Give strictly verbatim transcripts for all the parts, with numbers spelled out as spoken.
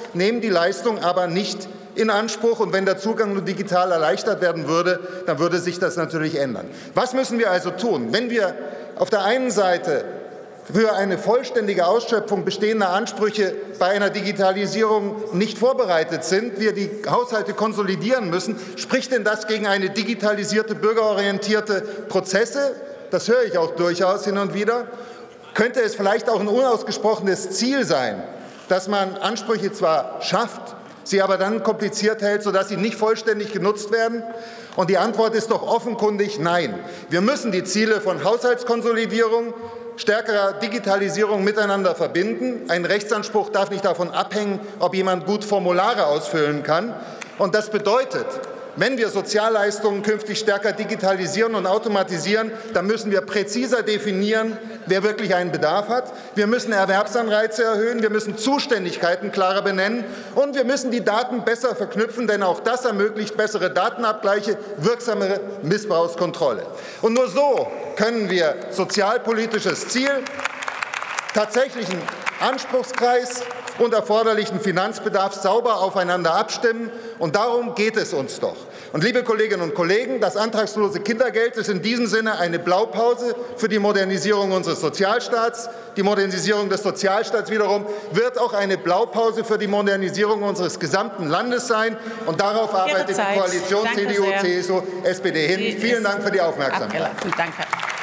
nehmen die Leistung aber nicht in Anspruch. Und wenn der Zugang nur digital erleichtert werden würde, dann würde sich das natürlich ändern. Was müssen wir also tun? Wenn wir auf der einen Seite für eine vollständige Ausschöpfung bestehender Ansprüche bei einer Digitalisierung nicht vorbereitet sind, wir die Haushalte konsolidieren müssen, spricht denn das gegen eine digitalisierte, bürgerorientierte Prozesse? Das höre ich auch durchaus hin und wieder. Könnte es vielleicht auch ein unausgesprochenes Ziel sein, dass man Ansprüche zwar schafft, sie aber dann kompliziert hält, sodass sie nicht vollständig genutzt werden? Und die Antwort ist doch offenkundig nein. Wir müssen die Ziele von Haushaltskonsolidierung, stärkerer Digitalisierung miteinander verbinden. Ein Rechtsanspruch darf nicht davon abhängen, ob jemand gut Formulare ausfüllen kann. Und das bedeutet, wenn wir Sozialleistungen künftig stärker digitalisieren und automatisieren, dann müssen wir präziser definieren, wer wirklich einen Bedarf hat. Wir müssen Erwerbsanreize erhöhen, wir müssen Zuständigkeiten klarer benennen und wir müssen die Daten besser verknüpfen, denn auch das ermöglicht bessere Datenabgleiche, wirksamere Missbrauchskontrolle. Und nur so können wir sozialpolitisches Ziel, tatsächlichen Anspruchskreis und erforderlichen Finanzbedarf sauber aufeinander abstimmen. Und darum geht es uns doch. Und liebe Kolleginnen und Kollegen, das antragslose Kindergeld ist in diesem Sinne eine Blaupause für die Modernisierung unseres Sozialstaats. Die Modernisierung des Sozialstaats wiederum wird auch eine Blaupause für die Modernisierung unseres gesamten Landes sein. Und darauf arbeitet die Koalition C D U, C S U, S P D hin. Vielen Dank für die Aufmerksamkeit. Danke.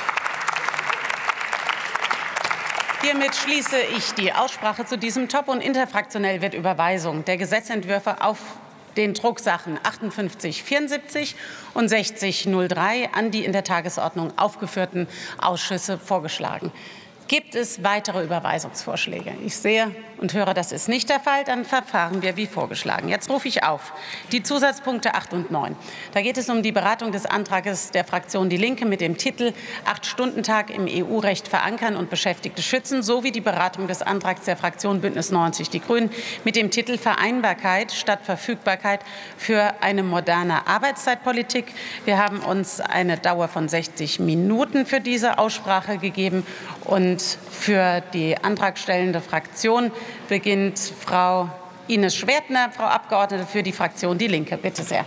Hiermit schließe ich die Aussprache zu diesem Top und interfraktionell wird Überweisung der Gesetzentwürfe auf den Drucksachen achtundfünfzig vierundsiebzig und sechzig null drei an die in der Tagesordnung aufgeführten Ausschüsse vorgeschlagen. Gibt es weitere Überweisungsvorschläge? Ich sehe und höre, das ist nicht der Fall. Dann verfahren wir wie vorgeschlagen. Jetzt rufe ich auf die Zusatzpunkte acht und neun. Da geht es um die Beratung des Antrags der Fraktion Die Linke mit dem Titel Acht-Stunden-Tag im E U-Recht verankern und Beschäftigte schützen sowie die Beratung des Antrags der Fraktion Bündnis neunzig Die Grünen mit dem Titel Vereinbarkeit statt Verfügbarkeit für eine moderne Arbeitszeitpolitik. Wir haben uns eine Dauer von sechzig Minuten für diese Aussprache gegeben und für die antragstellende Fraktion beginnt Frau Ines Schwertner, Frau Abgeordnete für die Fraktion Die Linke. Bitte sehr.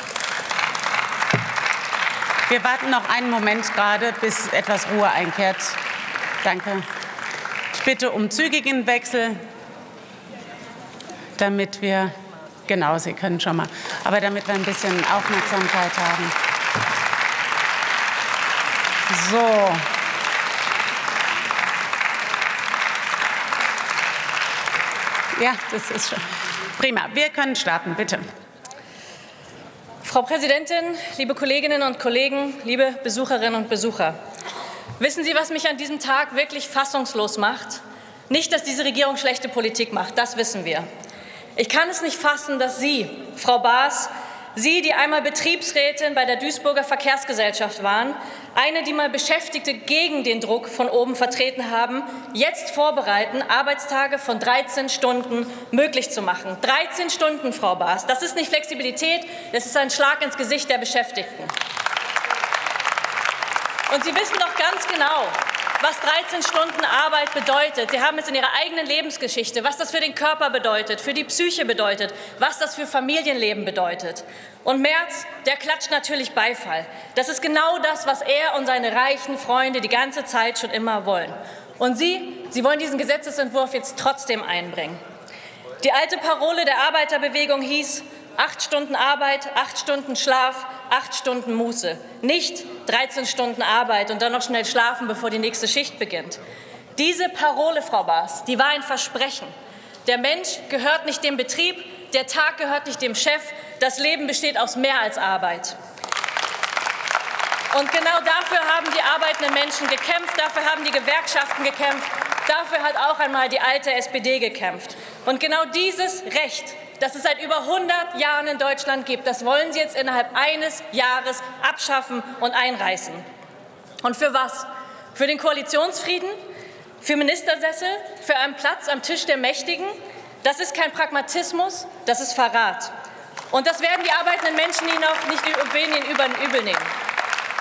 Wir warten noch einen Moment gerade, bis etwas Ruhe einkehrt. Danke. Ich bitte um zügigen Wechsel, damit wir, genau, Sie können schon mal, aber damit wir ein bisschen Aufmerksamkeit haben. So. Ja, das ist schon prima. Wir können starten, bitte. Frau Präsidentin, liebe Kolleginnen und Kollegen, liebe Besucherinnen und Besucher! Wissen Sie, was mich an diesem Tag wirklich fassungslos macht? Nicht, dass diese Regierung schlechte Politik macht, das wissen wir. Ich kann es nicht fassen, dass Sie, Frau Baas, Sie, die einmal Betriebsrätin bei der Duisburger Verkehrsgesellschaft waren, eine, die mal Beschäftigte gegen den Druck von oben vertreten haben, jetzt vorbereiten, Arbeitstage von dreizehn Stunden möglich zu machen. dreizehn Stunden, Frau Baas. Das ist nicht Flexibilität, das ist ein Schlag ins Gesicht der Beschäftigten. Und Sie wissen doch ganz genau, was dreizehn Stunden Arbeit bedeutet. Sie haben es in Ihrer eigenen Lebensgeschichte, was das für den Körper bedeutet, für die Psyche bedeutet, was das für Familienleben bedeutet. Und Merz, der klatscht natürlich Beifall. Das ist genau das, was er und seine reichen Freunde die ganze Zeit schon immer wollen. Und Sie, Sie wollen diesen Gesetzesentwurf jetzt trotzdem einbringen. Die alte Parole der Arbeiterbewegung hieß, acht Stunden Arbeit, acht Stunden Schlaf, acht Stunden Muße. Nicht dreizehn Stunden Arbeit und dann noch schnell schlafen, bevor die nächste Schicht beginnt. Diese Parole, Frau Baas, die war ein Versprechen. Der Mensch gehört nicht dem Betrieb, der Tag gehört nicht dem Chef, das Leben besteht aus mehr als Arbeit. Und genau dafür haben die arbeitenden Menschen gekämpft, dafür haben die Gewerkschaften gekämpft, dafür hat auch einmal die alte S P D gekämpft. Und genau dieses Recht, das es seit über hundert Jahren in Deutschland gibt, das wollen Sie jetzt innerhalb eines Jahres abschaffen und einreißen. Und für was? Für den Koalitionsfrieden? Für Ministersessel? Für einen Platz am Tisch der Mächtigen? Das ist kein Pragmatismus, das ist Verrat. Und das werden die arbeitenden Menschen Ihnen auch nicht übel nehmen.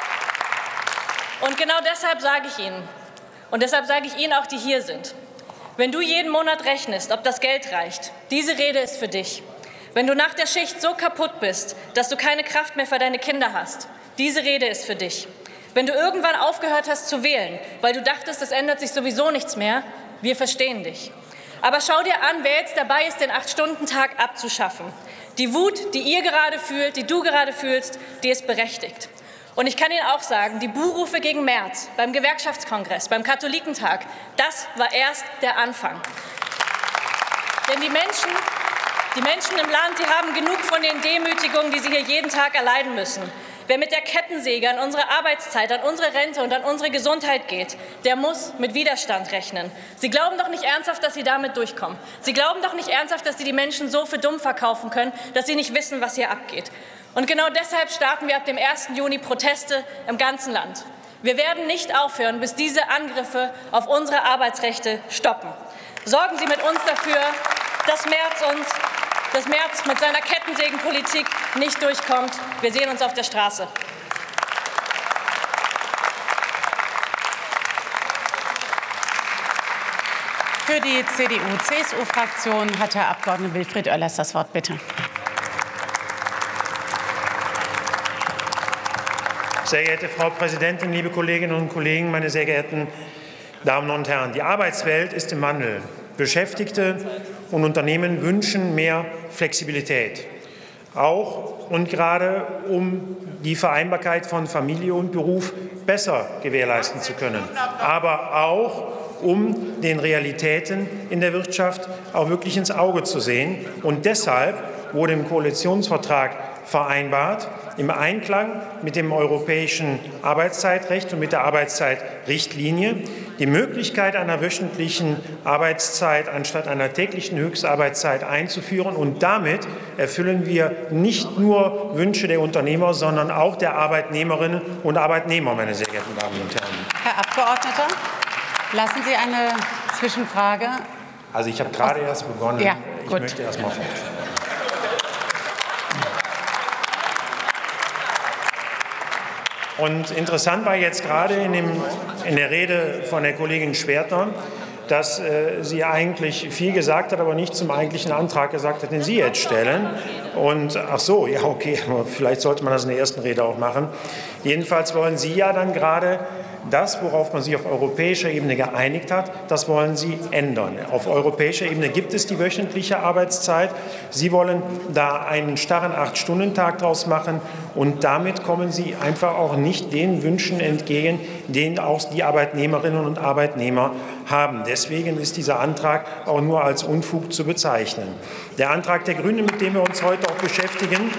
Und genau deshalb sage ich Ihnen, und deshalb sage ich Ihnen auch, die hier sind, Wenn du jeden Monat rechnest, ob das Geld reicht, diese Rede ist für dich. Wenn du nach der Schicht so kaputt bist, dass du keine Kraft mehr für deine Kinder hast, diese Rede ist für dich. Wenn du irgendwann aufgehört hast zu wählen, weil du dachtest, es ändert sich sowieso nichts mehr, wir verstehen dich. Aber schau dir an, wer jetzt dabei ist, den Acht-Stunden-Tag abzuschaffen. Die Wut, die ihr gerade fühlt, die du gerade fühlst, die ist berechtigt. Und ich kann Ihnen auch sagen, die Buhrufe gegen Merz beim Gewerkschaftskongress, beim Katholikentag, das war erst der Anfang. Denn die Menschen, die Menschen im Land, die haben genug von den Demütigungen, die sie hier jeden Tag erleiden müssen. Wer mit der Kettensäge an unsere Arbeitszeit, an unsere Rente und an unsere Gesundheit geht, der muss mit Widerstand rechnen. Sie glauben doch nicht ernsthaft, dass Sie damit durchkommen. Sie glauben doch nicht ernsthaft, dass Sie die Menschen so für dumm verkaufen können, dass sie nicht wissen, was hier abgeht. Und genau deshalb starten wir ab dem ersten Juni Proteste im ganzen Land. Wir werden nicht aufhören, bis diese Angriffe auf unsere Arbeitsrechte stoppen. Sorgen Sie mit uns dafür, dass Merz uns dass Merz mit seiner Kettensägenpolitik nicht durchkommt. Wir sehen uns auf der Straße. Für die C D U-C S U-Fraktion hat Herr Abgeordneter Wilfried Oellers das Wort, bitte. Sehr geehrte Frau Präsidentin, liebe Kolleginnen und Kollegen, meine sehr geehrten Damen und Herren! Die Arbeitswelt ist im Wandel. Beschäftigte und Unternehmen wünschen mehr Flexibilität, auch und gerade um die Vereinbarkeit von Familie und Beruf besser gewährleisten zu können, aber auch um den Realitäten in der Wirtschaft auch wirklich ins Auge zu sehen. Und deshalb wurde im Koalitionsvertrag vereinbart, im Einklang mit dem europäischen Arbeitszeitrecht und mit der Arbeitszeitrichtlinie die Möglichkeit einer wöchentlichen Arbeitszeit anstatt einer täglichen Höchstarbeitszeit einzuführen. Und damit erfüllen wir nicht nur Wünsche der Unternehmer, sondern auch der Arbeitnehmerinnen und Arbeitnehmer, meine sehr geehrten Damen und Herren. Herr Abgeordneter, lassen Sie eine Zwischenfrage. Also ich habe gerade erst begonnen. Ja, ich gut. möchte erst mal fortfahren. Und interessant war jetzt gerade in, dem, in der Rede von der Kollegin Schwerter, dass äh, sie eigentlich viel gesagt hat, aber nicht zum eigentlichen Antrag gesagt hat, den Sie jetzt stellen. Und ach so, ja okay, aber vielleicht sollte man das in der ersten Rede auch machen. Jedenfalls wollen Sie ja dann gerade das, worauf man sich auf europäischer Ebene geeinigt hat, das wollen Sie ändern. Auf europäischer Ebene gibt es die wöchentliche Arbeitszeit. Sie wollen da einen starren Acht-Stunden-Tag draus machen. Und damit kommen Sie einfach auch nicht den Wünschen entgegen, den auch die Arbeitnehmerinnen und Arbeitnehmer haben. Deswegen ist dieser Antrag auch nur als Unfug zu bezeichnen. Der Antrag der Grünen, mit dem wir uns heute auch beschäftigen,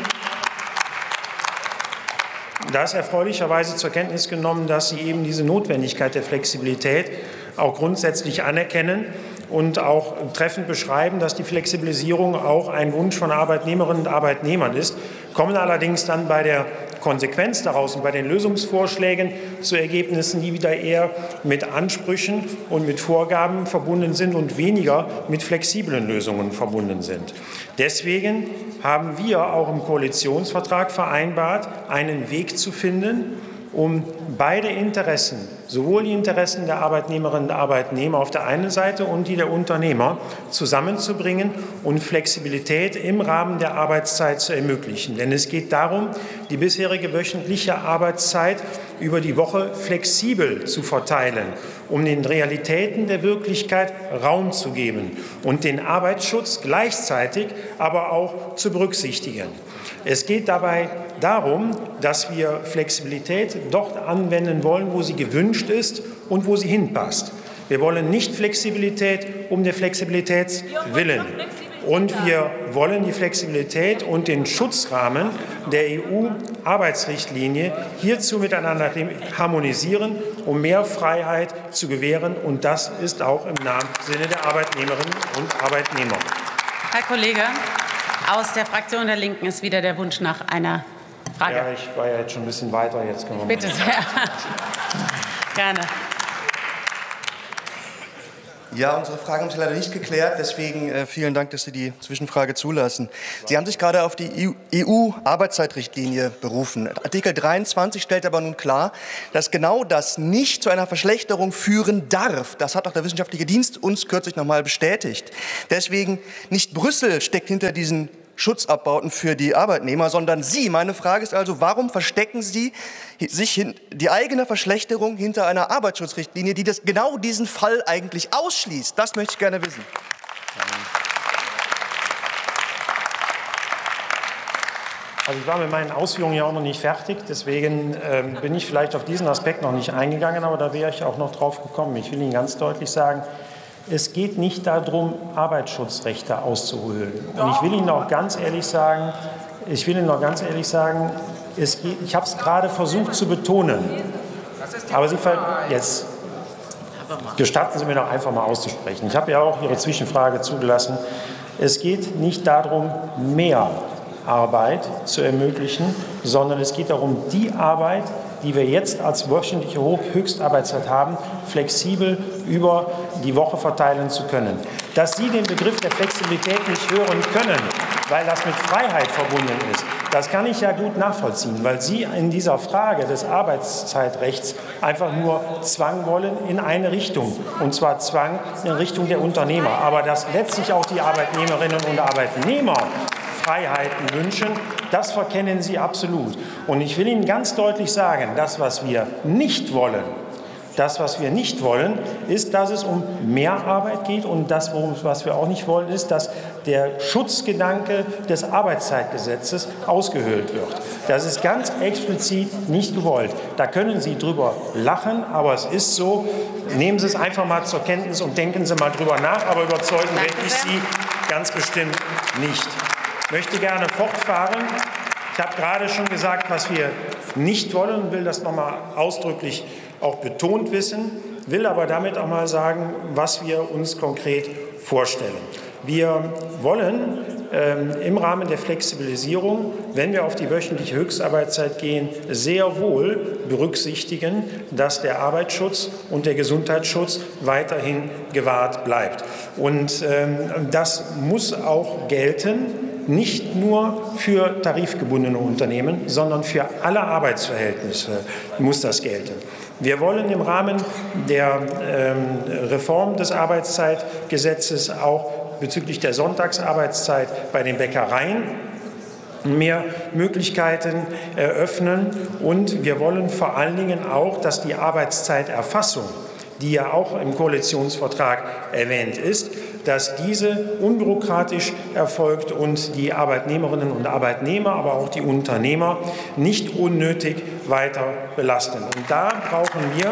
da ist erfreulicherweise zur Kenntnis genommen, dass Sie eben diese Notwendigkeit der Flexibilität auch grundsätzlich anerkennen und auch treffend beschreiben, dass die Flexibilisierung auch ein Wunsch von Arbeitnehmerinnen und Arbeitnehmern ist, kommen allerdings dann bei der Konsequenz daraus und bei den Lösungsvorschlägen zu Ergebnissen, die wieder eher mit Ansprüchen und mit Vorgaben verbunden sind und weniger mit flexiblen Lösungen verbunden sind. Deswegen haben wir auch im Koalitionsvertrag vereinbart, einen Weg zu finden, um beide Interessen, sowohl die Interessen der Arbeitnehmerinnen und Arbeitnehmer auf der einen Seite und die der Unternehmer, zusammenzubringen und Flexibilität im Rahmen der Arbeitszeit zu ermöglichen. Denn es geht darum, die bisherige wöchentliche Arbeitszeit über die Woche flexibel zu verteilen, um den Realitäten der Wirklichkeit Raum zu geben und den Arbeitsschutz gleichzeitig aber auch zu berücksichtigen. Es geht dabei darum, dass wir Flexibilität dort anwenden wollen, wo sie gewünscht ist und wo sie hinpasst. Wir wollen nicht Flexibilität um der Flexibilitäts willen. Und wir wollen die Flexibilität und den Schutzrahmen der E U-Arbeitsrichtlinie hierzu miteinander harmonisieren, um mehr Freiheit zu gewähren. Und das ist auch im Sinne der Arbeitnehmerinnen und Arbeitnehmer. Herr Kollege, aus der Fraktion der Linken ist wieder der Wunsch nach einer Frage. Ja, ich war ja jetzt schon ein bisschen weiter. Jetzt können wir Bitte sehr. Gerne. Ja, unsere Frage haben Sie leider nicht geklärt, deswegen äh, vielen Dank, dass Sie die Zwischenfrage zulassen. Sie haben sich gerade auf die E U-Arbeitszeitrichtlinie berufen. Artikel dreiundzwanzig stellt aber nun klar, dass genau das nicht zu einer Verschlechterung führen darf. Das hat auch der Wissenschaftliche Dienst uns kürzlich noch mal bestätigt. Deswegen nicht Brüssel steckt hinter diesen Schutzabbauten für die Arbeitnehmer, sondern Sie. Meine Frage ist also, warum verstecken Sie sich hin, die eigene Verschlechterung hinter einer Arbeitsschutzrichtlinie, die das, genau diesen Fall eigentlich ausschließt? Das möchte ich gerne wissen. Also ich war mit meinen Ausführungen ja auch noch nicht fertig, deswegen äh, bin ich vielleicht auf diesen Aspekt noch nicht eingegangen, aber da wäre ich auch noch drauf gekommen. Ich will Ihnen ganz deutlich sagen, es geht nicht darum, Arbeitsschutzrechte auszuhöhlen. Und ich will Ihnen auch ganz ehrlich sagen, ich will Ihnen auch ganz ehrlich sagen, es geht, ich habe es gerade versucht zu betonen. Aber Sie jetzt gestatten Sie mir doch einfach mal auszusprechen. Ich habe ja auch Ihre Zwischenfrage zugelassen. Es geht nicht darum, mehr Arbeit zu ermöglichen, sondern es geht darum, die Arbeit, die wir jetzt als wöchentliche Höchstarbeitszeit haben, flexibel über die Woche verteilen zu können. Dass Sie den Begriff der Flexibilität nicht hören können, weil das mit Freiheit verbunden ist, das kann ich ja gut nachvollziehen, weil Sie in dieser Frage des Arbeitszeitrechts einfach nur Zwang wollen in eine Richtung, und zwar Zwang in Richtung der Unternehmer. Aber dass letztlich auch die Arbeitnehmerinnen und Arbeitnehmer Freiheiten wünschen, das verkennen Sie absolut. Und ich will Ihnen ganz deutlich sagen, das, was wir nicht wollen, das, was wir nicht wollen, ist, dass es um mehr Arbeit geht. Und das, was wir auch nicht wollen, ist, dass der Schutzgedanke des Arbeitszeitgesetzes ausgehöhlt wird. Das ist ganz explizit nicht gewollt. Da können Sie drüber lachen, aber es ist so. Nehmen Sie es einfach mal zur Kenntnis und denken Sie mal drüber nach. Aber überzeugen werde ich Sie ganz bestimmt nicht. Ich möchte gerne fortfahren. Ich habe gerade schon gesagt, was wir nicht wollen und will das noch mal ausdrücklich auch betont wissen, will aber damit auch mal sagen, was wir uns konkret vorstellen. Wir wollen ähm, im Rahmen der Flexibilisierung, wenn wir auf die wöchentliche Höchstarbeitszeit gehen, sehr wohl berücksichtigen, dass der Arbeitsschutz und der Gesundheitsschutz weiterhin gewahrt bleibt. Und ähm, das muss auch gelten, nicht nur für tarifgebundene Unternehmen, sondern für alle Arbeitsverhältnisse muss das gelten. Wir wollen im Rahmen der ähm, Reform des Arbeitszeitgesetzes auch bezüglich der Sonntagsarbeitszeit bei den Bäckereien mehr Möglichkeiten eröffnen. Und wir wollen vor allen Dingen auch, dass die Arbeitszeiterfassung, die ja auch im Koalitionsvertrag erwähnt ist, dass diese unbürokratisch erfolgt und die Arbeitnehmerinnen und Arbeitnehmer, aber auch die Unternehmer nicht unnötig weiter belasten. Und da brauchen wir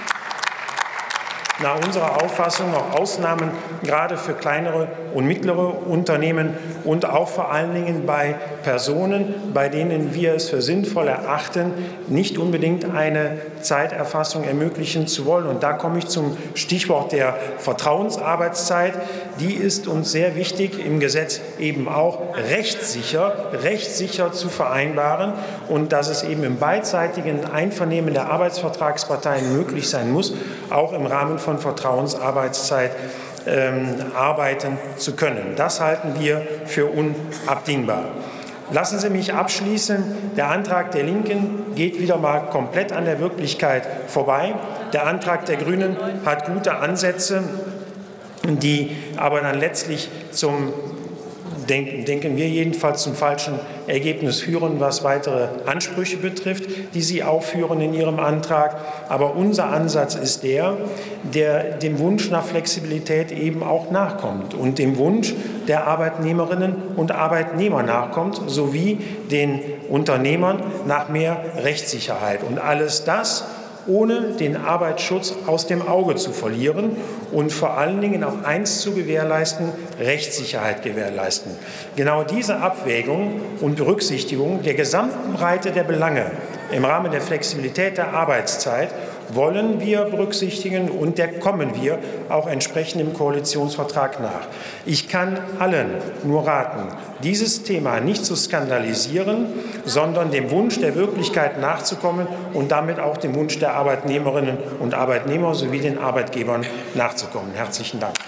nach unserer Auffassung auch Ausnahmen, gerade für kleinere und mittlere Unternehmen und auch vor allen Dingen bei Personen, bei denen wir es für sinnvoll erachten, nicht unbedingt eine Zeiterfassung ermöglichen zu wollen. Und da komme ich zum Stichwort der Vertrauensarbeitszeit. Die ist uns sehr wichtig, im Gesetz eben auch rechtssicher, rechtssicher zu vereinbaren und dass es eben im beidseitigen Einvernehmen der Arbeitsvertragsparteien möglich sein muss, auch im Rahmen von Vertrauensarbeitszeit ähm, arbeiten zu können. Das halten wir für unabdingbar. Lassen Sie mich abschließen. Der Antrag der Linken geht wieder mal komplett an der Wirklichkeit vorbei. Der Antrag der Grünen hat gute Ansätze, die aber dann letztlich zum, denken, denken wir jedenfalls, zum falschen Ergebnis führen, was weitere Ansprüche betrifft, die Sie aufführen in Ihrem Antrag. Aber unser Ansatz ist der, der dem Wunsch nach Flexibilität eben auch nachkommt und dem Wunsch der Arbeitnehmerinnen und Arbeitnehmer nachkommt, sowie den Unternehmern nach mehr Rechtssicherheit. Und alles das ohne den Arbeitsschutz aus dem Auge zu verlieren und vor allen Dingen auch eins zu gewährleisten, Rechtssicherheit gewährleisten. Genau diese Abwägung und Berücksichtigung der gesamten Breite der Belange im Rahmen der Flexibilität der Arbeitszeit wollen wir berücksichtigen und der kommen wir auch entsprechend im Koalitionsvertrag nach. Ich kann allen nur raten, dieses Thema nicht zu skandalisieren, sondern dem Wunsch der Wirklichkeit nachzukommen und damit auch dem Wunsch der Arbeitnehmerinnen und Arbeitnehmer sowie den Arbeitgebern nachzukommen. Herzlichen Dank.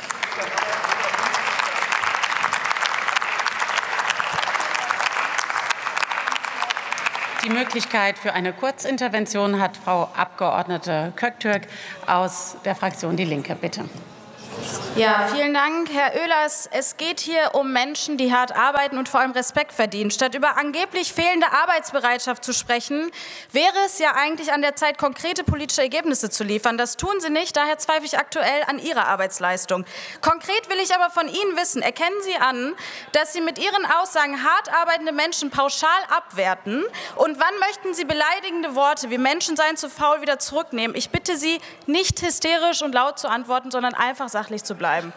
Die Möglichkeit für eine Kurzintervention hat Frau Abgeordnete Köktürk aus der Fraktion Die Linke. Bitte. Ja, vielen Dank, Herr Oehlers. Es geht hier um Menschen, die hart arbeiten und vor allem Respekt verdienen. Statt über angeblich fehlende Arbeitsbereitschaft zu sprechen, wäre es ja eigentlich an der Zeit, konkrete politische Ergebnisse zu liefern. Das tun Sie nicht, daher zweifle ich aktuell an Ihrer Arbeitsleistung. Konkret will ich aber von Ihnen wissen, erkennen Sie an, dass Sie mit Ihren Aussagen hart arbeitende Menschen pauschal abwerten? Und wann möchten Sie beleidigende Worte wie Menschen seien zu faul wieder zurücknehmen? Ich bitte Sie, nicht hysterisch und laut zu antworten, sondern einfach sachlich zu bleiben.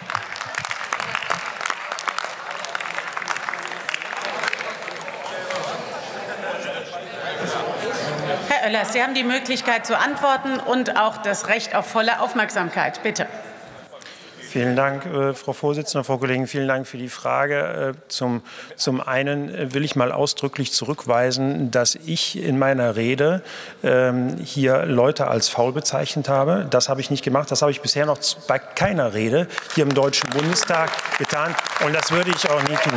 Herr Oehlers, Sie haben die Möglichkeit zu antworten und auch das Recht auf volle Aufmerksamkeit. Bitte. Vielen Dank, äh, Frau Vorsitzende, Frau Kollegin, vielen Dank für die Frage. Äh, zum, zum einen will ich mal ausdrücklich zurückweisen, dass ich in meiner Rede äh, hier Leute als faul bezeichnet habe. Das habe ich nicht gemacht. Das habe ich bisher noch bei keiner Rede hier im Deutschen Bundestag getan. Und das würde ich auch nie tun.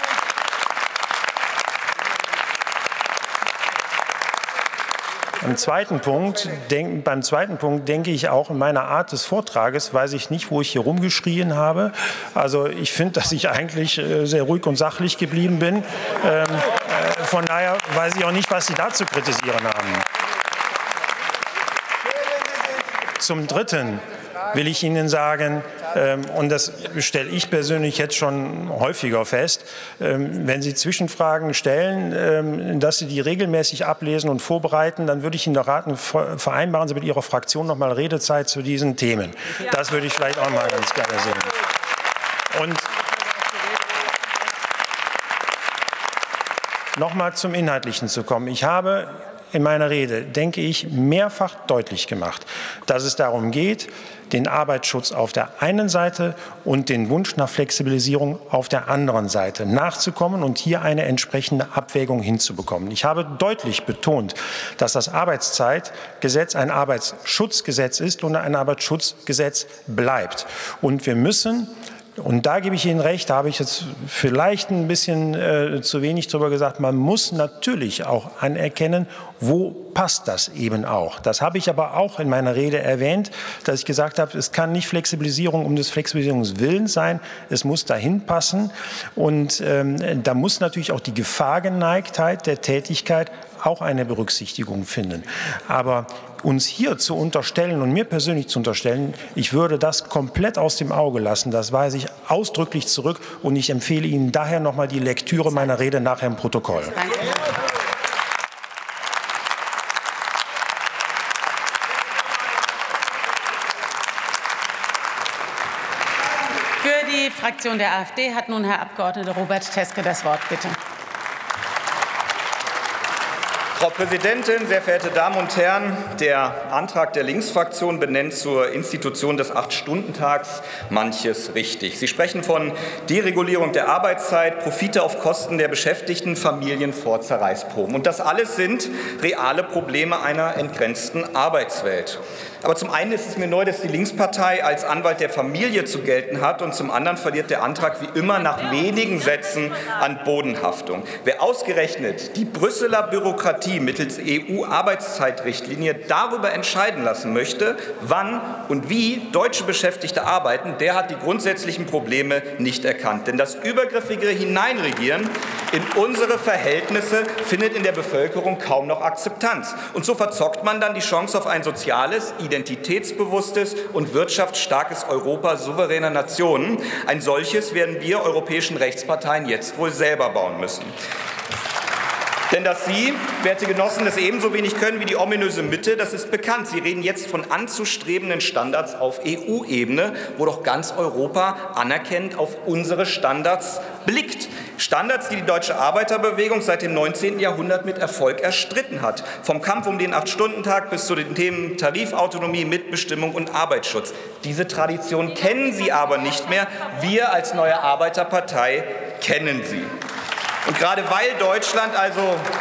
Beim zweiten Punkt, denk, beim zweiten Punkt denke ich auch, in meiner Art des Vortrages weiß ich nicht, wo ich hier rumgeschrien habe. Also ich finde, dass ich eigentlich äh, sehr ruhig und sachlich geblieben bin. Ähm, äh, von daher weiß ich auch nicht, was Sie da zu kritisieren haben. Zum Dritten will ich Ihnen sagen, ähm, und das stelle ich persönlich jetzt schon häufiger fest, ähm, wenn Sie Zwischenfragen stellen, ähm, dass Sie die regelmäßig ablesen und vorbereiten, dann würde ich Ihnen doch raten, vereinbaren Sie mit Ihrer Fraktion noch mal Redezeit zu diesen Themen. Das würde ich vielleicht auch mal ganz gerne sehen. Und noch mal zum Inhaltlichen zu kommen. Ich habe in meiner Rede, denke ich, mehrfach deutlich gemacht, dass es darum geht, den Arbeitsschutz auf der einen Seite und den Wunsch nach Flexibilisierung auf der anderen Seite nachzukommen und hier eine entsprechende Abwägung hinzubekommen. Ich habe deutlich betont, dass das Arbeitszeitgesetz ein Arbeitsschutzgesetz ist und ein Arbeitsschutzgesetz bleibt. Und wir müssen, und da gebe ich Ihnen recht, da habe ich jetzt vielleicht ein bisschen äh, zu wenig drüber gesagt, man muss natürlich auch anerkennen, wo passt das eben auch. Das habe ich aber auch in meiner Rede erwähnt, dass ich gesagt habe, es kann nicht Flexibilisierung um des Flexibilisierungswillens sein, es muss dahin passen. Und ähm, da muss natürlich auch die Gefahrgeneigtheit der Tätigkeit auch eine Berücksichtigung finden. Aber uns hier zu unterstellen und mir persönlich zu unterstellen, ich würde das komplett aus dem Auge lassen, das weise ich ausdrücklich zurück und ich empfehle Ihnen daher noch mal die Lektüre meiner Rede nachher im Protokoll. Danke. Für die Fraktion der AfD hat nun Herr Abgeordneter Robert Teske das Wort. Bitte. Frau Präsidentin, sehr verehrte Damen und Herren! Der Antrag der Linksfraktion benennt zur Institution des Acht-Stunden-Tags manches richtig. Sie sprechen von Deregulierung der Arbeitszeit, Profite auf Kosten der Beschäftigten, Familien vor Zerreißproben. Und das alles sind reale Probleme einer entgrenzten Arbeitswelt. Aber zum einen ist es mir neu, dass die Linkspartei als Anwalt der Familie zu gelten hat, und zum anderen verliert der Antrag wie immer nach wenigen Sätzen an Bodenhaftung. Wer ausgerechnet die Brüsseler Bürokratie mittels E U-Arbeitszeitrichtlinie darüber entscheiden lassen möchte, wann und wie deutsche Beschäftigte arbeiten, der hat die grundsätzlichen Probleme nicht erkannt. Denn das übergriffige Hineinregieren in unsere Verhältnisse findet in der Bevölkerung kaum noch Akzeptanz. Und so verzockt man dann die Chance auf ein soziales, identitätsbewusstes und wirtschaftsstarkes Europa souveräner Nationen. Ein solches werden wir europäischen Rechtsparteien jetzt wohl selber bauen müssen. Denn dass Sie, werte Genossen, das ebenso wenig können wie die ominöse Mitte, das ist bekannt. Sie reden jetzt von anzustrebenden Standards auf E U-Ebene, wo doch ganz Europa anerkennend auf unsere Standards blickt. Standards, die die deutsche Arbeiterbewegung seit dem neunzehnten Jahrhundert mit Erfolg erstritten hat. Vom Kampf um den acht-Stunden-Tag bis zu den Themen Tarifautonomie, Mitbestimmung und Arbeitsschutz. Diese Tradition kennen Sie aber nicht mehr. Wir als neue Arbeiterpartei kennen sie. Und gerade weil Deutschland also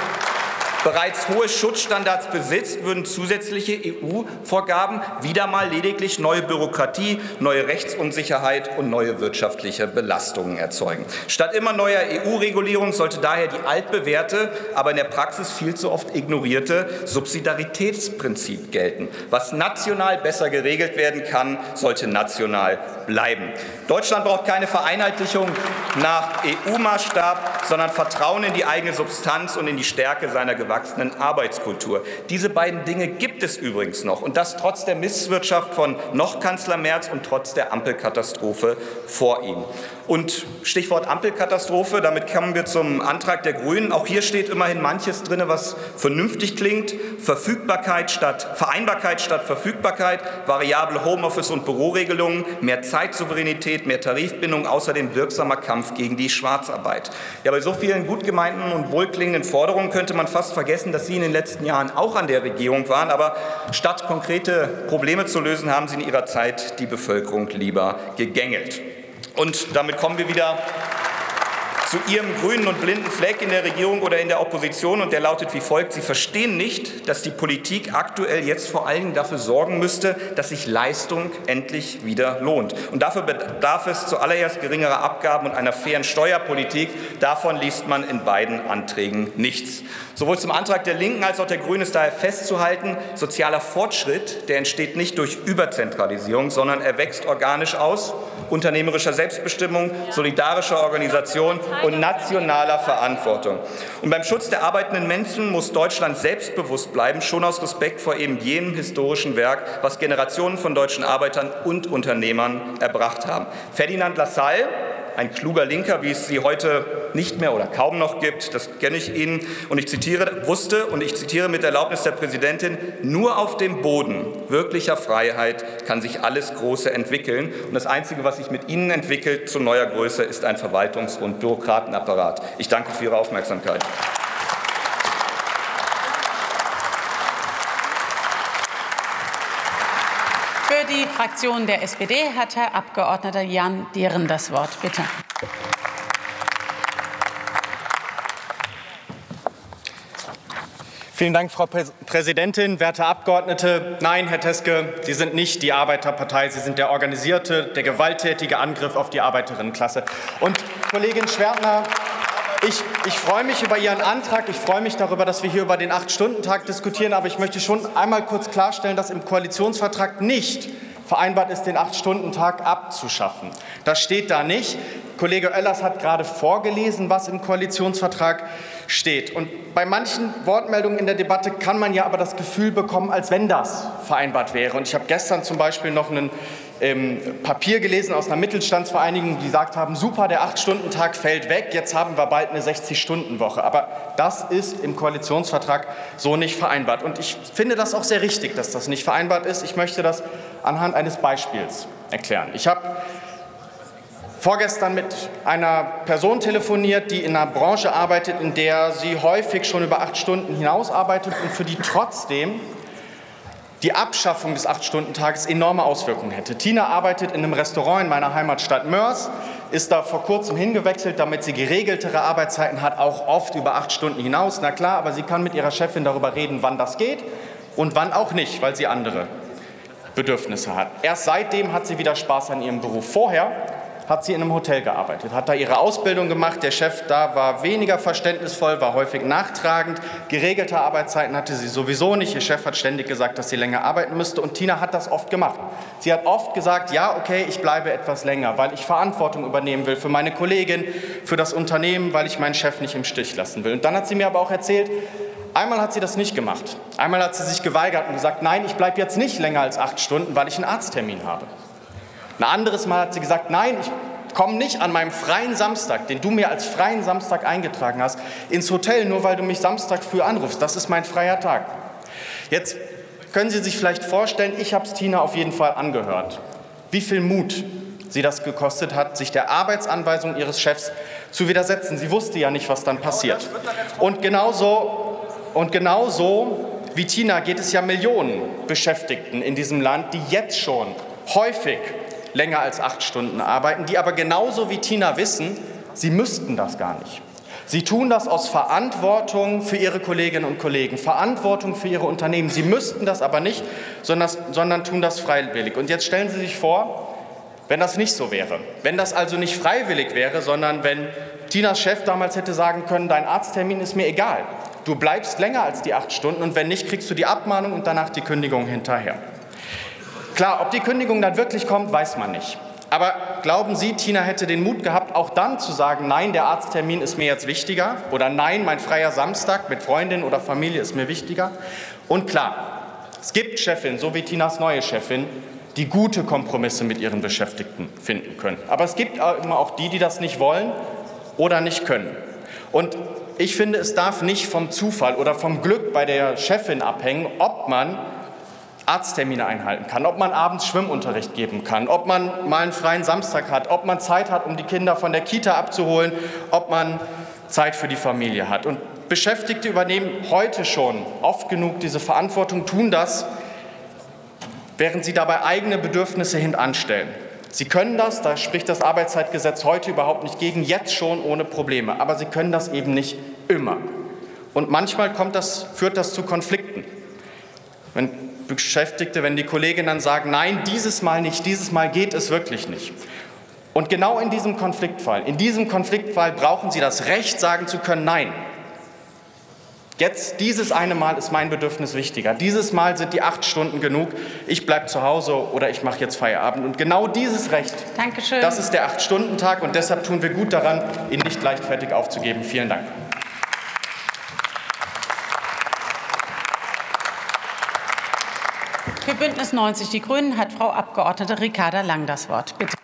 bereits hohe Schutzstandards besitzt, würden zusätzliche E U-Vorgaben wieder mal lediglich neue Bürokratie, neue Rechtsunsicherheit und neue wirtschaftliche Belastungen erzeugen. Statt immer neuer E U-Regulierung sollte daher die altbewährte, aber in der Praxis viel zu oft ignorierte Subsidiaritätsprinzip gelten. Was national besser geregelt werden kann, sollte national bleiben. Deutschland braucht keine Vereinheitlichung nach E U-Maßstab, sondern Vertrauen in die eigene Substanz und in die Stärke seiner gewachsenen Arbeitskultur. Diese beiden Dinge gibt es übrigens noch, und das trotz der Misswirtschaft von noch Kanzler Merz und trotz der Ampelkatastrophe vor ihm. Und Stichwort Ampelkatastrophe, damit kommen wir zum Antrag der Grünen. Auch hier steht immerhin manches drin, was vernünftig klingt. Verfügbarkeit statt Vereinbarkeit statt Verfügbarkeit, variable Homeoffice- und Büroregelungen, mehr Zeitsouveränität, mehr Tarifbindung, außerdem wirksamer Kampf gegen die Schwarzarbeit. Ja, bei so vielen gut gemeinten und wohlklingenden Forderungen könnte man fast vergessen, dass Sie in den letzten Jahren auch an der Regierung waren. Aber statt konkrete Probleme zu lösen, haben Sie in Ihrer Zeit die Bevölkerung lieber gegängelt. Und damit kommen wir wieder zu Ihrem grünen und blinden Fleck in der Regierung oder in der Opposition, und der lautet wie folgt: Sie verstehen nicht, dass die Politik aktuell jetzt vor allen Dingen dafür sorgen müsste, dass sich Leistung endlich wieder lohnt. Und dafür bedarf es zuallererst geringerer Abgaben und einer fairen Steuerpolitik. Davon liest man in beiden Anträgen nichts. Sowohl zum Antrag der Linken als auch der Grünen ist daher festzuhalten, sozialer Fortschritt, der entsteht nicht durch Überzentralisierung, sondern er wächst organisch aus unternehmerischer Selbstbestimmung, solidarischer Organisation und nationaler Verantwortung. Und beim Schutz der arbeitenden Menschen muss Deutschland selbstbewusst bleiben, schon aus Respekt vor eben jenem historischen Werk, was Generationen von deutschen Arbeitern und Unternehmern erbracht haben. Ferdinand Lassalle, ein kluger Linker, wie es sie heute nicht mehr oder kaum noch gibt, das kenne ich Ihnen, und ich zitiere, wusste, und ich zitiere mit Erlaubnis der Präsidentin, nur auf dem Boden wirklicher Freiheit kann sich alles Große entwickeln. Und das Einzige, was sich mit Ihnen entwickelt zu neuer Größe, ist ein Verwaltungs- und Bürokratenapparat. Ich danke für Ihre Aufmerksamkeit. Für die Fraktion der S P D hat Herr Abgeordneter Jan Dehren das Wort. Bitte. Vielen Dank, Frau Präsidentin, werte Abgeordnete. Nein, Herr Teske, Sie sind nicht die Arbeiterpartei. Sie sind der organisierte, der gewalttätige Angriff auf die Arbeiterinnenklasse. Und Kollegin Schwertner, Ich, ich freue mich über Ihren Antrag. Ich freue mich darüber, dass wir hier über den Acht-Stunden-Tag diskutieren. Aber ich möchte schon einmal kurz klarstellen, dass im Koalitionsvertrag nicht vereinbart ist, den Acht-Stunden-Tag abzuschaffen. Das steht da nicht. Kollege Oellers hat gerade vorgelesen, was im Koalitionsvertrag steht. Und bei manchen Wortmeldungen in der Debatte kann man ja aber das Gefühl bekommen, als wenn das vereinbart wäre. Und ich habe gestern zum Beispiel noch einen ähm, Papier gelesen aus einer Mittelstandsvereinigung, die gesagt haben, super, der Acht-Stunden-Tag fällt weg, jetzt haben wir bald eine sechzig-Stunden-Woche. Aber das ist im Koalitionsvertrag so nicht vereinbart. Und ich finde das auch sehr richtig, dass das nicht vereinbart ist. Ich möchte das anhand eines Beispiels erklären. Ich habe vorgestern mit einer Person telefoniert, die in einer Branche arbeitet, in der sie häufig schon über acht Stunden hinaus arbeitet und für die trotzdem die Abschaffung des Acht-Stunden-Tages enorme Auswirkungen hätte. Tina arbeitet in einem Restaurant in meiner Heimatstadt Mörs, ist da vor kurzem hingewechselt, damit sie geregeltere Arbeitszeiten hat, auch oft über acht Stunden hinaus. Na klar, aber sie kann mit ihrer Chefin darüber reden, wann das geht und wann auch nicht, weil sie andere Bedürfnisse hat. Erst seitdem hat sie wieder Spaß an ihrem Beruf. Vorher hat sie in einem Hotel gearbeitet, hat da ihre Ausbildung gemacht. Der Chef da war weniger verständnisvoll, war häufig nachtragend. Geregelte Arbeitszeiten hatte sie sowieso nicht. Ihr Chef hat ständig gesagt, dass sie länger arbeiten müsste. Und Tina hat das oft gemacht. Sie hat oft gesagt, ja, okay, ich bleibe etwas länger, weil ich Verantwortung übernehmen will für meine Kollegin, für das Unternehmen, weil ich meinen Chef nicht im Stich lassen will. Und dann hat sie mir aber auch erzählt, einmal hat sie das nicht gemacht. Einmal hat sie sich geweigert und gesagt, nein, ich bleibe jetzt nicht länger als acht Stunden, weil ich einen Arzttermin habe. Ein anderes Mal hat sie gesagt, nein, ich komme nicht an meinem freien Samstag, den du mir als freien Samstag eingetragen hast, ins Hotel, nur weil du mich Samstag früh anrufst. Das ist mein freier Tag. Jetzt können Sie sich vielleicht vorstellen, ich habe es Tina auf jeden Fall angehört, wie viel Mut sie das gekostet hat, sich der Arbeitsanweisung ihres Chefs zu widersetzen. Sie wusste ja nicht, was dann passiert. Und genauso, und genauso wie Tina geht es ja Millionen Beschäftigten in diesem Land, die jetzt schon häufig länger als acht Stunden arbeiten, die aber genauso wie Tina wissen, sie müssten das gar nicht. Sie tun das aus Verantwortung für ihre Kolleginnen und Kollegen, Verantwortung für ihre Unternehmen. Sie müssten das aber nicht, sondern, sondern tun das freiwillig. Und jetzt stellen Sie sich vor, wenn das nicht so wäre, wenn das also nicht freiwillig wäre, sondern wenn Tinas Chef damals hätte sagen können, dein Arzttermin ist mir egal, du bleibst länger als die acht Stunden und wenn nicht, kriegst du die Abmahnung und danach die Kündigung hinterher. Klar, ob die Kündigung dann wirklich kommt, weiß man nicht. Aber glauben Sie, Tina hätte den Mut gehabt, auch dann zu sagen, nein, der Arzttermin ist mir jetzt wichtiger oder nein, mein freier Samstag mit Freundin oder Familie ist mir wichtiger? Und klar, es gibt Chefinnen, so wie Tinas neue Chefin, die gute Kompromisse mit ihren Beschäftigten finden können. Aber es gibt immer auch die, die das nicht wollen oder nicht können. Und ich finde, es darf nicht vom Zufall oder vom Glück bei der Chefin abhängen, ob man Arzttermine einhalten kann, ob man abends Schwimmunterricht geben kann, ob man mal einen freien Samstag hat, ob man Zeit hat, um die Kinder von der Kita abzuholen, ob man Zeit für die Familie hat. Und Beschäftigte übernehmen heute schon oft genug diese Verantwortung, tun das, während sie dabei eigene Bedürfnisse hintanstellen. Sie können das, da spricht das Arbeitszeitgesetz heute überhaupt nicht gegen, jetzt schon ohne Probleme, aber sie können das eben nicht immer. Und manchmal kommt das, führt das zu Konflikten. Wenn Beschäftigte, wenn die Kolleginnen dann sagen, nein, dieses Mal nicht, dieses Mal geht es wirklich nicht. Und genau in diesem Konfliktfall, in diesem Konfliktfall brauchen Sie das Recht, sagen zu können, nein, jetzt dieses eine Mal ist mein Bedürfnis wichtiger. Dieses Mal sind die acht Stunden genug, ich bleibe zu Hause oder ich mache jetzt Feierabend. Und genau dieses Recht, Dankeschön. Das ist der Acht-Stunden-Tag und deshalb tun wir gut daran, ihn nicht leichtfertig aufzugeben. Vielen Dank. Für Bündnis neunzig Die Grünen hat Frau Abgeordnete Ricarda Lang das Wort. Bitte.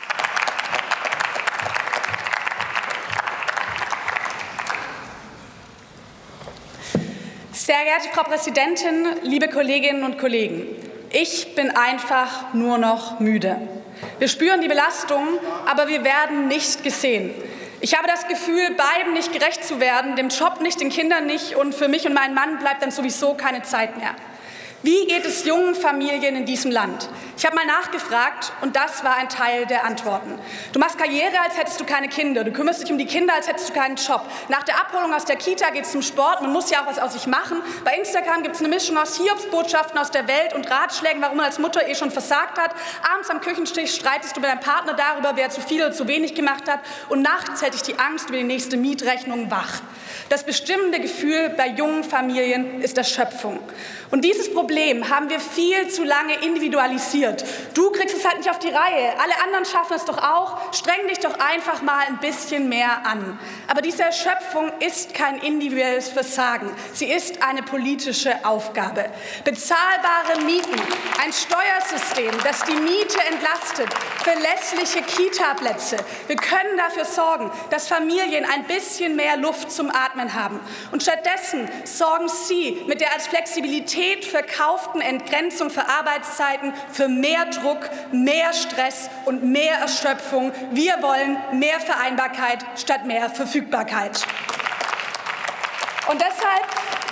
Sehr geehrte Frau Präsidentin, liebe Kolleginnen und Kollegen! Ich bin einfach nur noch müde. Wir spüren die Belastung, aber wir werden nicht gesehen. Ich habe das Gefühl, beiden nicht gerecht zu werden, dem Job nicht, den Kindern nicht und für mich und meinen Mann bleibt dann sowieso keine Zeit mehr. Wie geht es jungen Familien in diesem Land? Ich habe mal nachgefragt und das war ein Teil der Antworten. Du machst Karriere, als hättest du keine Kinder. Du kümmerst dich um die Kinder, als hättest du keinen Job. Nach der Abholung aus der Kita geht es zum Sport. Man muss ja auch was aus sich machen. Bei Instagram gibt es eine Mischung aus Hiobsbotschaften aus der Welt und Ratschlägen, warum man als Mutter eh schon versagt hat. Abends am Küchentisch streitest du mit deinem Partner darüber, wer zu viel oder zu wenig gemacht hat. Und nachts hält dich die Angst über die nächste Mietrechnung wach. Das bestimmende Gefühl bei jungen Familien ist Erschöpfung. Und dieses Problem haben wir viel zu lange individualisiert. Du kriegst es halt nicht auf die Reihe, alle anderen schaffen es doch auch. Streng dich doch einfach mal ein bisschen mehr an. Aber diese Erschöpfung ist kein individuelles Versagen. Sie ist eine politische Aufgabe. Bezahlbare Mieten, ein Steuersystem, das die Miete entlastet, verlässliche Kita-Plätze. Wir können dafür sorgen, dass Familien ein bisschen mehr Luft zum Atmen haben. Und stattdessen sorgen Sie mit der als Flexibilität verkauften Entgrenzung für Arbeitszeiten für mehr Druck, mehr Stress und mehr Erschöpfung. Wir wollen mehr Vereinbarkeit statt mehr Verfügbarkeit. Und deshalb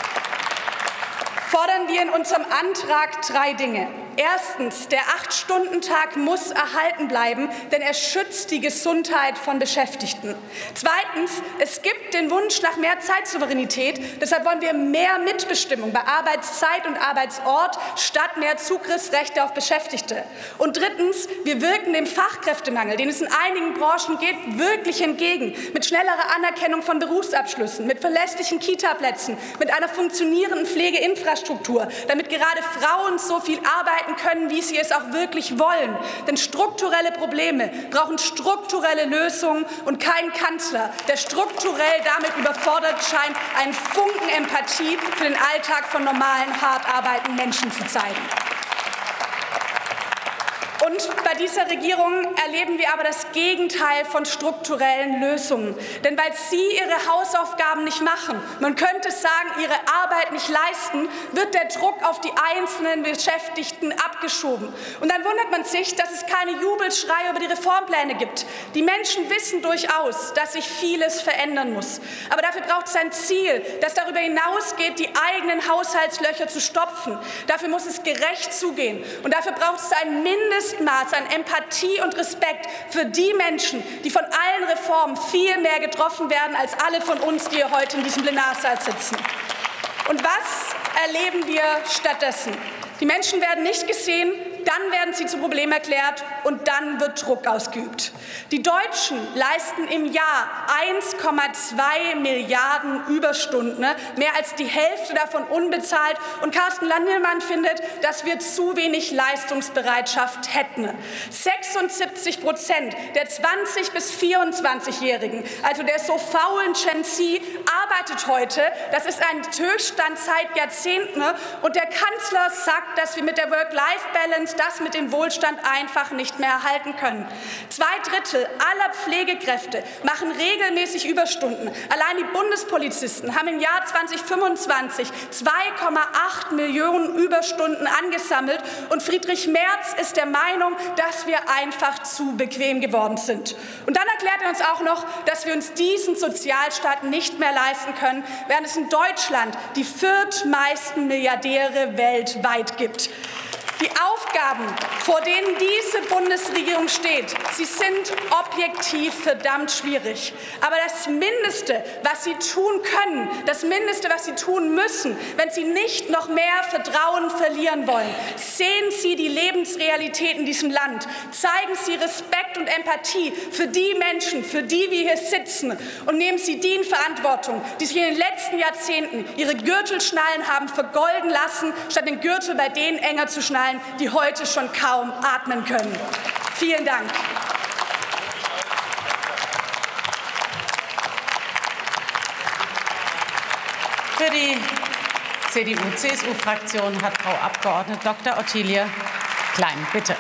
fordern wir in unserem Antrag drei Dinge. Erstens, der Acht-Stunden-Tag muss erhalten bleiben, denn er schützt die Gesundheit von Beschäftigten. Zweitens, es gibt den Wunsch nach mehr Zeitsouveränität. Deshalb wollen wir mehr Mitbestimmung bei Arbeitszeit und Arbeitsort statt mehr Zugriffsrechte auf Beschäftigte. Und drittens, wir wirken dem Fachkräftemangel, den es in einigen Branchen gibt, wirklich entgegen. Mit schnellerer Anerkennung von Berufsabschlüssen, mit verlässlichen Kita-Plätzen, mit einer funktionierenden Pflegeinfrastruktur, damit gerade Frauen so viel arbeiten können, wie sie es auch wirklich wollen. Denn strukturelle Probleme brauchen strukturelle Lösungen und keinen Kanzler, der strukturell damit überfordert scheint, einen Funken Empathie für den Alltag von normalen, hart arbeitenden Menschen zu zeigen. Und bei dieser Regierung erleben wir aber das Gegenteil von strukturellen Lösungen. Denn weil Sie Ihre Hausaufgaben nicht machen, man könnte sagen, Ihre Arbeit nicht leisten, wird der Druck auf die einzelnen Beschäftigten abgeschoben. Und dann wundert man sich, dass es keine Jubelschreie über die Reformpläne gibt. Die Menschen wissen durchaus, dass sich vieles verändern muss. Aber dafür braucht es ein Ziel, das darüber hinausgeht, die eigenen Haushaltslöcher zu stopfen. Dafür muss es gerecht zugehen. Und dafür braucht es ein Mindestmaß an Empathie und Respekt für die Menschen, die von allen Reformen viel mehr getroffen werden als alle von uns, die hier heute in diesem Plenarsaal sitzen. Und was erleben wir stattdessen? Die Menschen werden nicht gesehen, dann werden sie zum Problem erklärt und dann wird Druck ausgeübt. Die Deutschen leisten im Jahr eins Komma zwei Milliarden Überstunden, mehr als die Hälfte davon unbezahlt. Und Carsten Linnemann findet, dass wir zu wenig Leistungsbereitschaft hätten. sechsundsiebzig Prozent der zwanzig- bis vierundzwanzigjährigen, also der so faulen Gen Z, arbeitet heute. Das ist ein Höchststand seit Jahrzehnten. Und der Kanzler sagt, dass wir mit der Work-Life-Balance das mit dem Wohlstand einfach nicht mehr erhalten können. Zwei Drittel aller Pflegekräfte machen regelmäßig Überstunden. Allein die Bundespolizisten haben im Jahr zweitausendfünfundzwanzig zwei Komma acht Millionen Überstunden angesammelt. Und Friedrich Merz ist der Meinung, dass wir einfach zu bequem geworden sind. Und dann erklärt er uns auch noch, dass wir uns diesen Sozialstaat nicht mehr leisten können, während es in Deutschland die viertmeisten Milliardäre weltweit gibt. Die Aufgaben, vor denen diese Bundesregierung steht, sie sind objektiv verdammt schwierig. Aber das Mindeste, was sie tun können, das Mindeste, was sie tun müssen, wenn sie nicht noch mehr Vertrauen verlieren wollen, sehen Sie die Lebensrealität in diesem Land. Zeigen Sie Respekt und Empathie für die Menschen, für die wir hier sitzen. Und nehmen Sie die in Verantwortung, die sich in den letzten Jahrzehnten ihre Gürtelschnallen haben vergolden lassen, statt den Gürtel bei denen enger zu schnallen, die heute schon kaum atmen können. Vielen Dank. Für die C D U-C S U-Fraktion hat Frau Abgeordnete Doktor Ottilie Klein, bitte.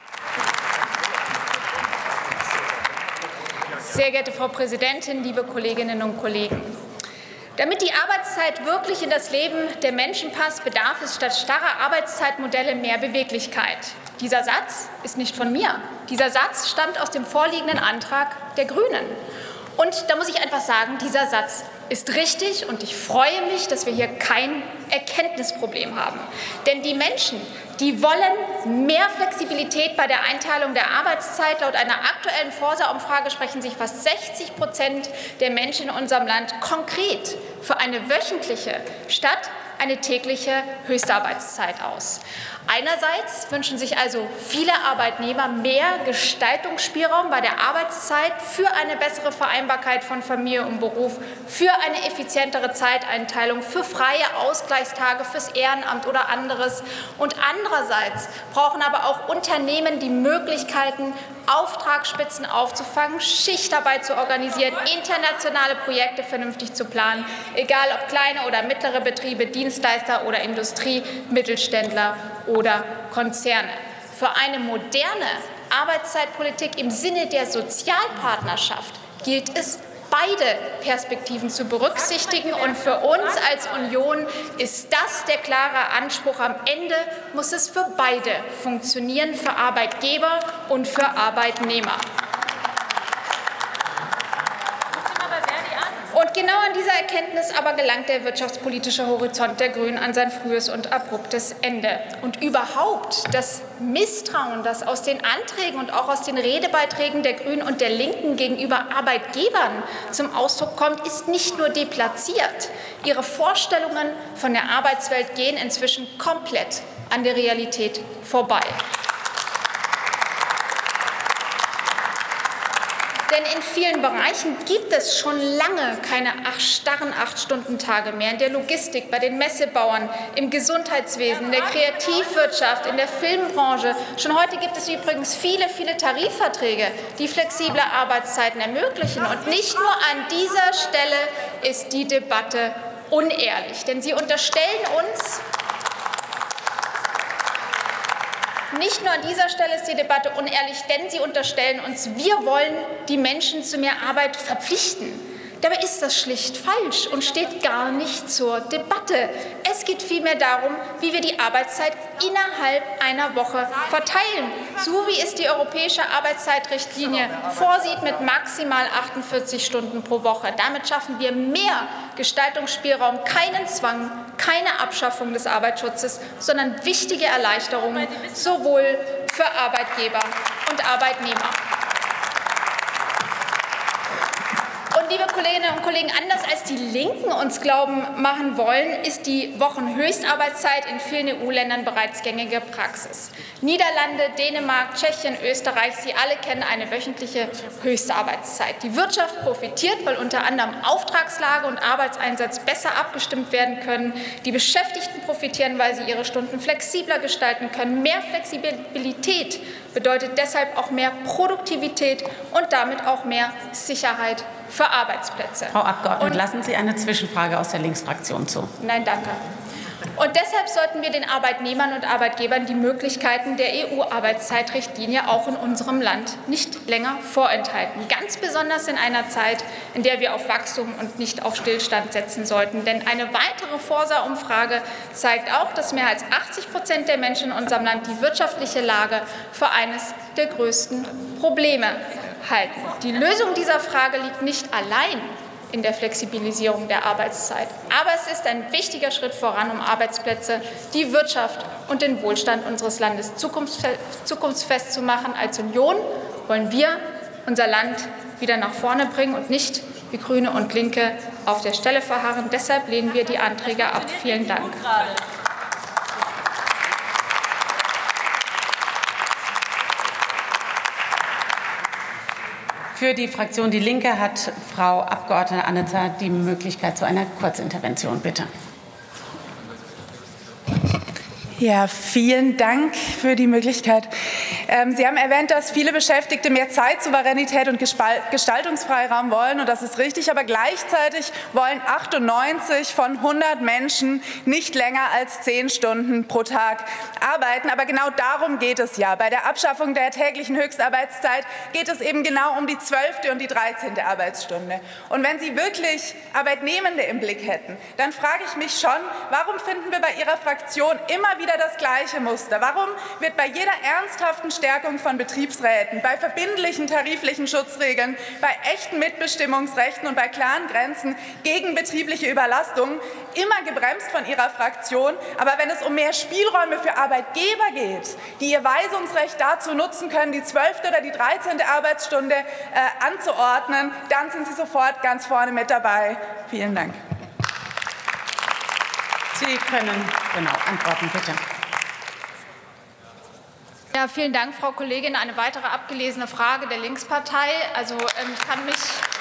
Sehr geehrte Frau Präsidentin, liebe Kolleginnen und Kollegen! Damit die Arbeitszeit wirklich in das Leben der Menschen passt, bedarf es statt starrer Arbeitszeitmodelle mehr Beweglichkeit. Dieser Satz ist nicht von mir. Dieser Satz stammt aus dem vorliegenden Antrag der Grünen. Und da muss ich einfach sagen, dieser Satz ist richtig und ich freue mich, dass wir hier kein Erkenntnisproblem haben. Denn die Menschen, die wollen mehr Flexibilität bei der Einteilung der Arbeitszeit. Laut einer aktuellen Forsa-Umfrage sprechen sich fast sechzig Prozent der Menschen in unserem Land konkret für eine wöchentliche statt eine tägliche Höchstarbeitszeit aus. Einerseits wünschen sich also viele Arbeitnehmer mehr Gestaltungsspielraum bei der Arbeitszeit für eine bessere Vereinbarkeit von Familie und Beruf, für eine effizientere Zeiteinteilung, für freie Ausgleichstage, fürs Ehrenamt oder anderes. Und andererseits brauchen aber auch Unternehmen die Möglichkeiten, Auftragsspitzen aufzufangen, Schichtarbeit zu organisieren, internationale Projekte vernünftig zu planen, egal ob kleine oder mittlere Betriebe, Dienstleister oder Industrie, Mittelständler oder Konzerne. Für eine moderne Arbeitszeitpolitik im Sinne der Sozialpartnerschaft gilt es, beide Perspektiven zu berücksichtigen. Und für uns als Union ist das der klare Anspruch. Am Ende muss es für beide funktionieren, für Arbeitgeber und für Arbeitnehmer. Und genau an dieser Erkenntnis aber gelangt der wirtschaftspolitische Horizont der Grünen an sein frühes und abruptes Ende. Und überhaupt das Misstrauen, das aus den Anträgen und auch aus den Redebeiträgen der Grünen und der Linken gegenüber Arbeitgebern zum Ausdruck kommt, ist nicht nur deplatziert. Ihre Vorstellungen von der Arbeitswelt gehen inzwischen komplett an der Realität vorbei. Denn in vielen Bereichen gibt es schon lange keine starren Acht-Stunden-Tage mehr. In der Logistik, bei den Messebauern, im Gesundheitswesen, in der Kreativwirtschaft, in der Filmbranche. Schon heute gibt es übrigens viele, viele Tarifverträge, die flexible Arbeitszeiten ermöglichen. Und nicht nur an dieser Stelle ist die Debatte unehrlich. Denn sie unterstellen uns nicht nur an dieser Stelle ist die Debatte unehrlich, denn Sie unterstellen uns, wir wollen die Menschen zu mehr Arbeit verpflichten. Dabei ist das schlicht falsch und steht gar nicht zur Debatte. Es geht vielmehr darum, wie wir die Arbeitszeit innerhalb einer Woche verteilen, so wie es die europäische Arbeitszeitrichtlinie vorsieht mit maximal achtundvierzig Stunden pro Woche. Damit schaffen wir mehr Gestaltungsspielraum, keinen Zwang, keine Abschaffung des Arbeitsschutzes, sondern wichtige Erleichterungen sowohl für Arbeitgeber und Arbeitnehmer. Liebe Kolleginnen und Kollegen, anders als die Linken uns glauben machen wollen, ist die Wochenhöchstarbeitszeit in vielen E U-Ländern bereits gängige Praxis. Niederlande, Dänemark, Tschechien, Österreich, Sie alle kennen eine wöchentliche Höchstarbeitszeit. Die Wirtschaft profitiert, weil unter anderem Auftragslage und Arbeitseinsatz besser abgestimmt werden können. Die Beschäftigten profitieren, weil sie ihre Stunden flexibler gestalten können. Mehr Flexibilität bedeutet deshalb auch mehr Produktivität und damit auch mehr Sicherheit für Arbeitsplätze. Frau Abgeordnete, lassen Sie eine Zwischenfrage aus der Linksfraktion zu. Nein, danke. Und deshalb sollten wir den Arbeitnehmern und Arbeitgebern die Möglichkeiten der E U-Arbeitszeitrichtlinie auch in unserem Land nicht länger vorenthalten. Ganz besonders in einer Zeit, in der wir auf Wachstum und nicht auf Stillstand setzen sollten. Denn eine weitere Forsa-Umfrage zeigt auch, dass mehr als achtzig Prozent der Menschen in unserem Land die wirtschaftliche Lage für eines der größten Probleme halten. Die Lösung dieser Frage liegt nicht allein in der Flexibilisierung der Arbeitszeit. Aber es ist ein wichtiger Schritt voran, um Arbeitsplätze, die Wirtschaft und den Wohlstand unseres Landes zukunftsfest zu machen. Als Union wollen wir unser Land wieder nach vorne bringen und nicht wie Grüne und Linke auf der Stelle verharren. Deshalb lehnen wir die Anträge ab. Vielen Dank. Für die Fraktion Die Linke hat Frau Abgeordnete Annezer die Möglichkeit zu einer Kurzintervention. Bitte. Ja, vielen Dank für die Möglichkeit. Ähm, Sie haben erwähnt, dass viele Beschäftigte mehr Zeit, Souveränität und Gestaltungsfreiraum wollen. Und das ist richtig. Aber gleichzeitig wollen achtundneunzig von hundert Menschen nicht länger als zehn Stunden pro Tag arbeiten. Aber genau darum geht es ja. Bei der Abschaffung der täglichen Höchstarbeitszeit geht es eben genau um die zwölfte und die dreizehnte Arbeitsstunde. Und wenn Sie wirklich Arbeitnehmende im Blick hätten, dann frage ich mich schon, warum finden wir bei Ihrer Fraktion immer wieder das gleiche Muster? Warum wird bei jeder ernsthaften Stärkung von Betriebsräten, bei verbindlichen tariflichen Schutzregeln, bei echten Mitbestimmungsrechten und bei klaren Grenzen gegen betriebliche Überlastungen immer gebremst von Ihrer Fraktion? Aber wenn es um mehr Spielräume für Arbeitgeber geht, die ihr Weisungsrecht dazu nutzen können, die zwölfte oder die dreizehnte Arbeitsstunde äh, anzuordnen, dann sind Sie sofort ganz vorne mit dabei. Vielen Dank. Sie können genau antworten, bitte. Ja, vielen Dank, Frau Kollegin. Eine weitere abgelesene Frage der Linkspartei. Also ähm, ich kann mich,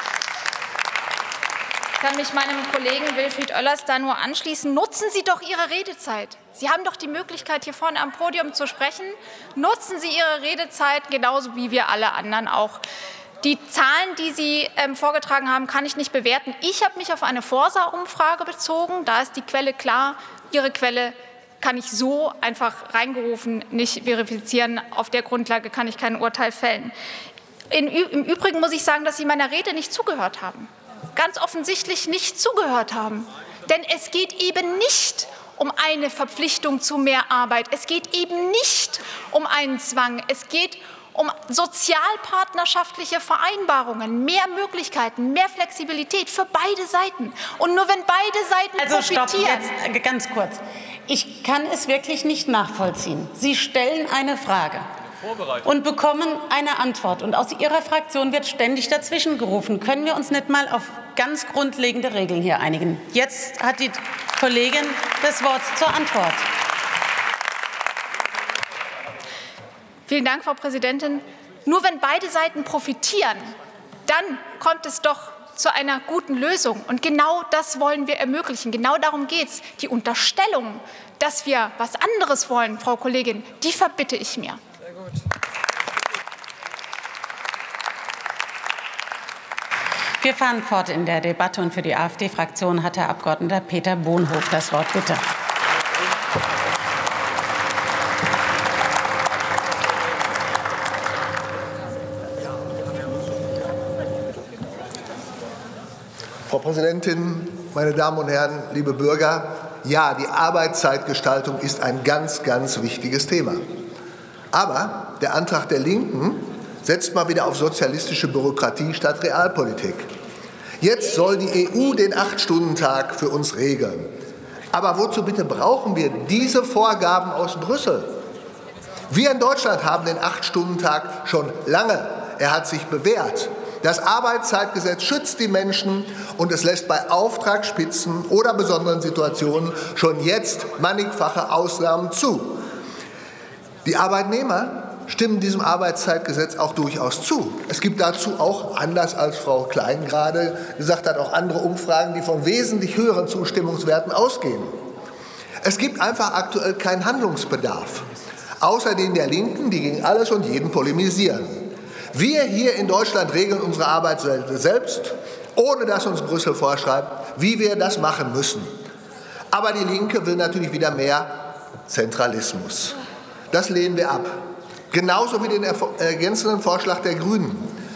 kann mich meinem Kollegen Wilfried Oellers da nur anschließen. Nutzen Sie doch Ihre Redezeit. Sie haben doch die Möglichkeit, hier vorne am Podium zu sprechen. Nutzen Sie Ihre Redezeit, genauso wie wir alle anderen auch. Die Zahlen, die Sie ähm, vorgetragen haben, kann ich nicht bewerten. Ich habe mich auf eine Forsa-Umfrage bezogen. Da ist die Quelle klar. Ihre Quelle kann ich so einfach reingerufen nicht verifizieren. Auf der Grundlage kann ich kein Urteil fällen. In, Im Übrigen muss ich sagen, dass Sie meiner Rede nicht zugehört haben. Ganz offensichtlich nicht zugehört haben. Denn es geht eben nicht um eine Verpflichtung zu mehr Arbeit. Es geht eben nicht um einen Zwang. Es geht um sozialpartnerschaftliche Vereinbarungen, mehr Möglichkeiten, mehr Flexibilität für beide Seiten. Und nur wenn beide Seiten also profitieren... Stopp, jetzt ganz kurz. Ich kann es wirklich nicht nachvollziehen. Sie stellen eine Frage und bekommen eine Antwort. Und aus Ihrer Fraktion wird ständig dazwischen gerufen. Können wir uns nicht mal auf ganz grundlegende Regeln hier einigen? Jetzt hat die Kollegin das Wort zur Antwort. Vielen Dank, Frau Präsidentin. Nur wenn beide Seiten profitieren, dann kommt es doch zu einer guten Lösung. Und genau das wollen wir ermöglichen. Genau darum geht es. Die Unterstellung, dass wir was anderes wollen, Frau Kollegin, die verbitte ich mir. Sehr gut. Wir fahren fort in der Debatte. Und für die AfD-Fraktion hat Herr Abgeordneter Peter Bohnhof das Wort. Bitte. Präsidentin, meine Damen und Herren, liebe Bürger! Ja, die Arbeitszeitgestaltung ist ein ganz, ganz wichtiges Thema. Aber der Antrag der Linken setzt mal wieder auf sozialistische Bürokratie statt Realpolitik. Jetzt soll die E U den Acht-Stunden-Tag für uns regeln. Aber wozu bitte brauchen wir diese Vorgaben aus Brüssel? Wir in Deutschland haben den Acht-Stunden-Tag schon lange. Er hat sich bewährt. Das Arbeitszeitgesetz schützt die Menschen und es lässt bei Auftragsspitzen oder besonderen Situationen schon jetzt mannigfache Ausnahmen zu. Die Arbeitnehmer stimmen diesem Arbeitszeitgesetz auch durchaus zu. Es gibt dazu auch, anders als Frau Klein gerade gesagt hat, auch andere Umfragen, die von wesentlich höheren Zustimmungswerten ausgehen. Es gibt einfach aktuell keinen Handlungsbedarf, außer den der Linken, die gegen alles und jeden polemisieren. Wir hier in Deutschland regeln unsere Arbeitswelt selbst, ohne dass uns Brüssel vorschreibt, wie wir das machen müssen. Aber die Linke will natürlich wieder mehr Zentralismus. Das lehnen wir ab. Genauso wie den ergänzenden Vorschlag der Grünen.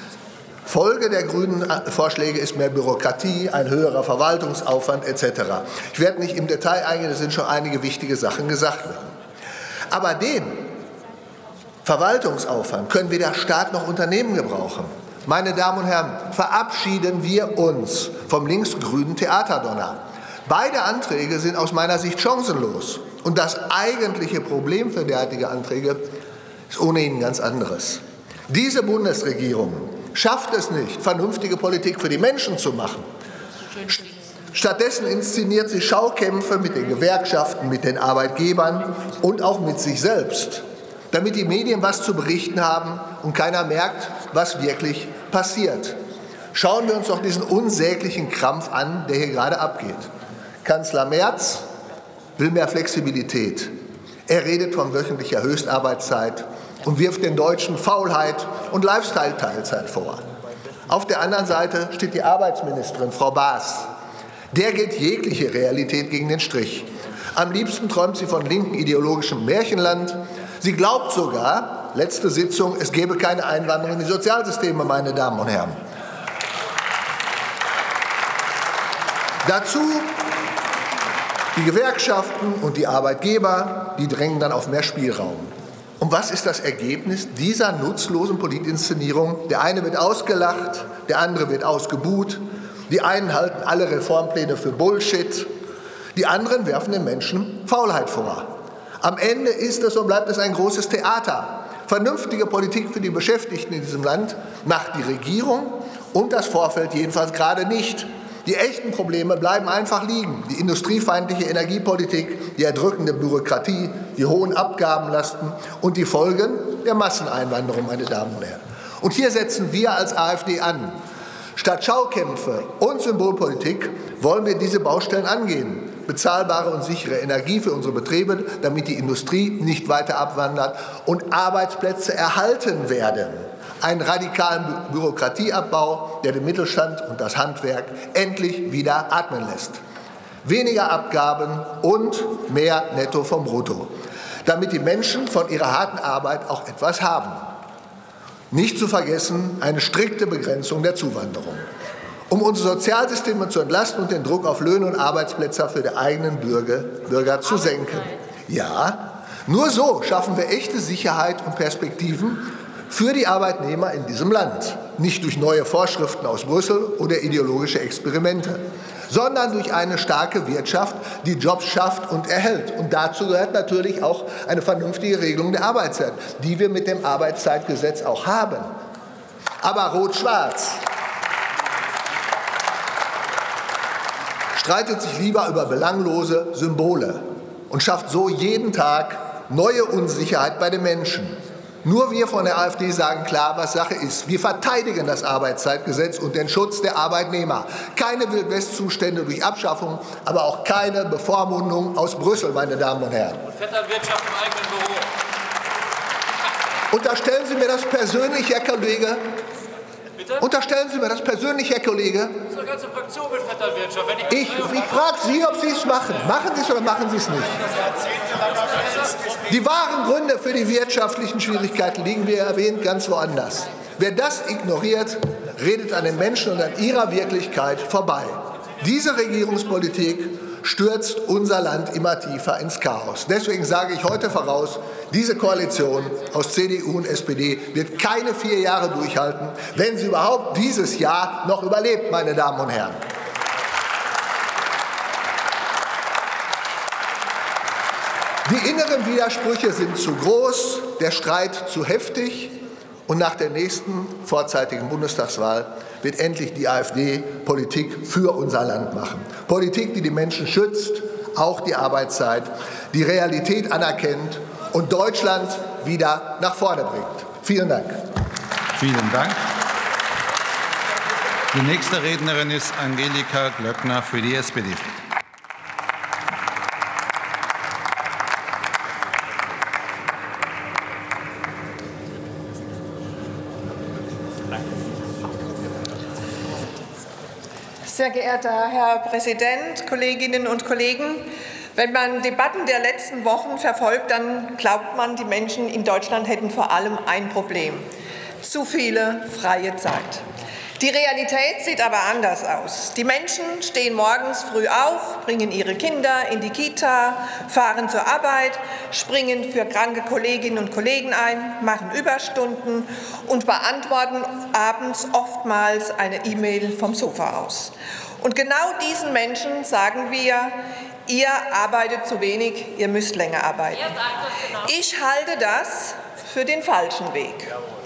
Folge der grünen Vorschläge ist mehr Bürokratie, ein höherer Verwaltungsaufwand et cetera. Ich werde nicht im Detail eingehen, es sind schon einige wichtige Sachen gesagt worden. Aber den Verwaltungsaufwand können weder Staat noch Unternehmen gebrauchen. Meine Damen und Herren, verabschieden wir uns vom linksgrünen Theaterdonner. Beide Anträge sind aus meiner Sicht chancenlos. Und das eigentliche Problem für derartige Anträge ist ohnehin ein ganz anderes. Diese Bundesregierung schafft es nicht, vernünftige Politik für die Menschen zu machen. Stattdessen inszeniert sie Schaukämpfe mit den Gewerkschaften, mit den Arbeitgebern und auch mit sich selbst, damit die Medien was zu berichten haben und keiner merkt, was wirklich passiert. Schauen wir uns doch diesen unsäglichen Krampf an, der hier gerade abgeht. Kanzler Merz will mehr Flexibilität. Er redet von wöchentlicher Höchstarbeitszeit und wirft den Deutschen Faulheit und Lifestyle-Teilzeit vor. Auf der anderen Seite steht die Arbeitsministerin, Frau Baas. Der geht jegliche Realität gegen den Strich. Am liebsten träumt sie von linken ideologischem Märchenland. Sie glaubt sogar, letzte Sitzung, es gäbe keine Einwanderung in die Sozialsysteme, meine Damen und Herren. Dazu die Gewerkschaften und die Arbeitgeber, die drängen dann auf mehr Spielraum. Und was ist das Ergebnis dieser nutzlosen Politinszenierung? Der eine wird ausgelacht, der andere wird ausgebuht. Die einen halten alle Reformpläne für Bullshit, die anderen werfen den Menschen Faulheit vor. Am Ende ist es und bleibt es ein großes Theater. Vernünftige Politik für die Beschäftigten in diesem Land macht die Regierung und das Vorfeld jedenfalls gerade nicht. Die echten Probleme bleiben einfach liegen. Die industriefeindliche Energiepolitik, die erdrückende Bürokratie, die hohen Abgabenlasten und die Folgen der Masseneinwanderung, meine Damen und Herren. Und hier setzen wir als AfD an. Statt Schaukämpfe und Symbolpolitik wollen wir diese Baustellen angehen. Bezahlbare und sichere Energie für unsere Betriebe, damit die Industrie nicht weiter abwandert und Arbeitsplätze erhalten werden. Einen radikalen Bürokratieabbau, der den Mittelstand und das Handwerk endlich wieder atmen lässt. Weniger Abgaben und mehr Netto vom Brutto, damit die Menschen von ihrer harten Arbeit auch etwas haben. Nicht zu vergessen, eine strikte Begrenzung der Zuwanderung, um unsere Sozialsysteme zu entlasten und den Druck auf Löhne und Arbeitsplätze für die eigenen Bürger, Bürger zu senken. Ja, nur so schaffen wir echte Sicherheit und Perspektiven für die Arbeitnehmer in diesem Land. Nicht durch neue Vorschriften aus Brüssel oder ideologische Experimente, sondern durch eine starke Wirtschaft, die Jobs schafft und erhält. Und dazu gehört natürlich auch eine vernünftige Regelung der Arbeitszeit, die wir mit dem Arbeitszeitgesetz auch haben. Aber Rot-Schwarz streitet sich lieber über belanglose Symbole und schafft so jeden Tag neue Unsicherheit bei den Menschen. Nur wir von der AfD sagen klar, was Sache ist. Wir verteidigen das Arbeitszeitgesetz und den Schutz der Arbeitnehmer. Keine Wildwestzustände durch Abschaffung, aber auch keine Bevormundung aus Brüssel, meine Damen und Herren. Und Vetternwirtschaft im eigenen Büro. Unterstellen Sie mir das persönlich, Herr Kollege. Bitte? Unterstellen Sie mir das persönlich, Herr Kollege. Das ist eine ganze Fraktion mit Vetternwirtschaft. Wenn ich ich, ich frage Sie, ob Sie es machen. Machen Sie es oder machen Sie es nicht? Die wahren Gründe für die wirtschaftlichen Schwierigkeiten liegen, wie erwähnt, ganz woanders. Wer das ignoriert, redet an den Menschen und an ihrer Wirklichkeit vorbei. Diese Regierungspolitik stürzt unser Land immer tiefer ins Chaos. Deswegen sage ich heute voraus, diese Koalition aus C D U und S P D wird keine vier Jahre durchhalten, wenn sie überhaupt dieses Jahr noch überlebt, meine Damen und Herren. Die inneren Widersprüche sind zu groß, der Streit zu heftig, und nach der nächsten vorzeitigen Bundestagswahl wird endlich die AfD Politik für unser Land machen. Politik, die die Menschen schützt, auch die Arbeitszeit, die Realität anerkennt und Deutschland wieder nach vorne bringt. Vielen Dank. Vielen Dank. Die nächste Rednerin ist Angelika Glöckner für die S P D. Sehr geehrter Herr Präsident, Kolleginnen und Kollegen! Wenn man Debatten der letzten Wochen verfolgt, dann glaubt man, die Menschen in Deutschland hätten vor allem ein Problem: zu viele freie Zeit. Die Realität sieht aber anders aus. Die Menschen stehen morgens früh auf, bringen ihre Kinder in die Kita, fahren zur Arbeit, springen für kranke Kolleginnen und Kollegen ein, machen Überstunden und beantworten abends oftmals eine E-Mail vom Sofa aus. Und genau diesen Menschen sagen wir: Ihr arbeitet zu wenig, ihr müsst länger arbeiten. Ich halte das für den falschen Weg.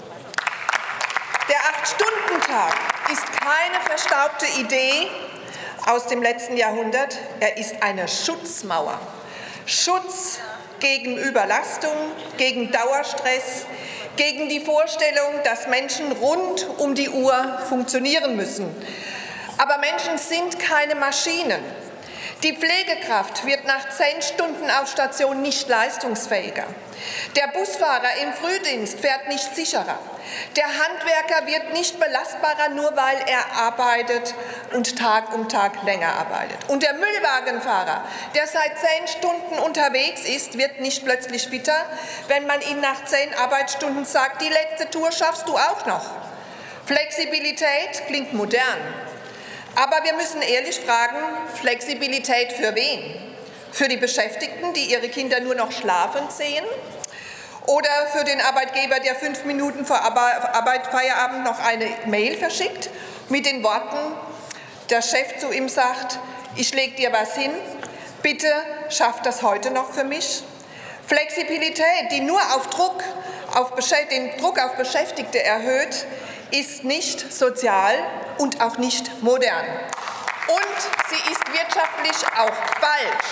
Der Acht-Stunden-Tag ist keine verstaubte Idee aus dem letzten Jahrhundert. Er ist eine Schutzmauer. Schutz gegen Überlastung, gegen Dauerstress, gegen die Vorstellung, dass Menschen rund um die Uhr funktionieren müssen. Aber Menschen sind keine Maschinen. Die Pflegekraft wird nach zehn Stunden auf Station nicht leistungsfähiger. Der Busfahrer im Frühdienst fährt nicht sicherer. Der Handwerker wird nicht belastbarer, nur weil er arbeitet und Tag um Tag länger arbeitet. Und der Müllwagenfahrer, der seit zehn Stunden unterwegs ist, wird nicht plötzlich fitter, wenn man ihm nach zehn Arbeitsstunden sagt: Die letzte Tour schaffst du auch noch. Flexibilität klingt modern. Aber wir müssen ehrlich fragen: Flexibilität für wen? Für die Beschäftigten, die ihre Kinder nur noch schlafend sehen? Oder für den Arbeitgeber, der fünf Minuten vor Arbeit, Feierabend noch eine Mail verschickt mit den Worten, der Chef zu ihm sagt: Ich leg dir was hin, bitte schaff das heute noch für mich? Flexibilität, die nur auf Druck, auf den Druck auf Beschäftigte erhöht, ist nicht sozial und auch nicht modern. Und sie ist wirtschaftlich auch falsch.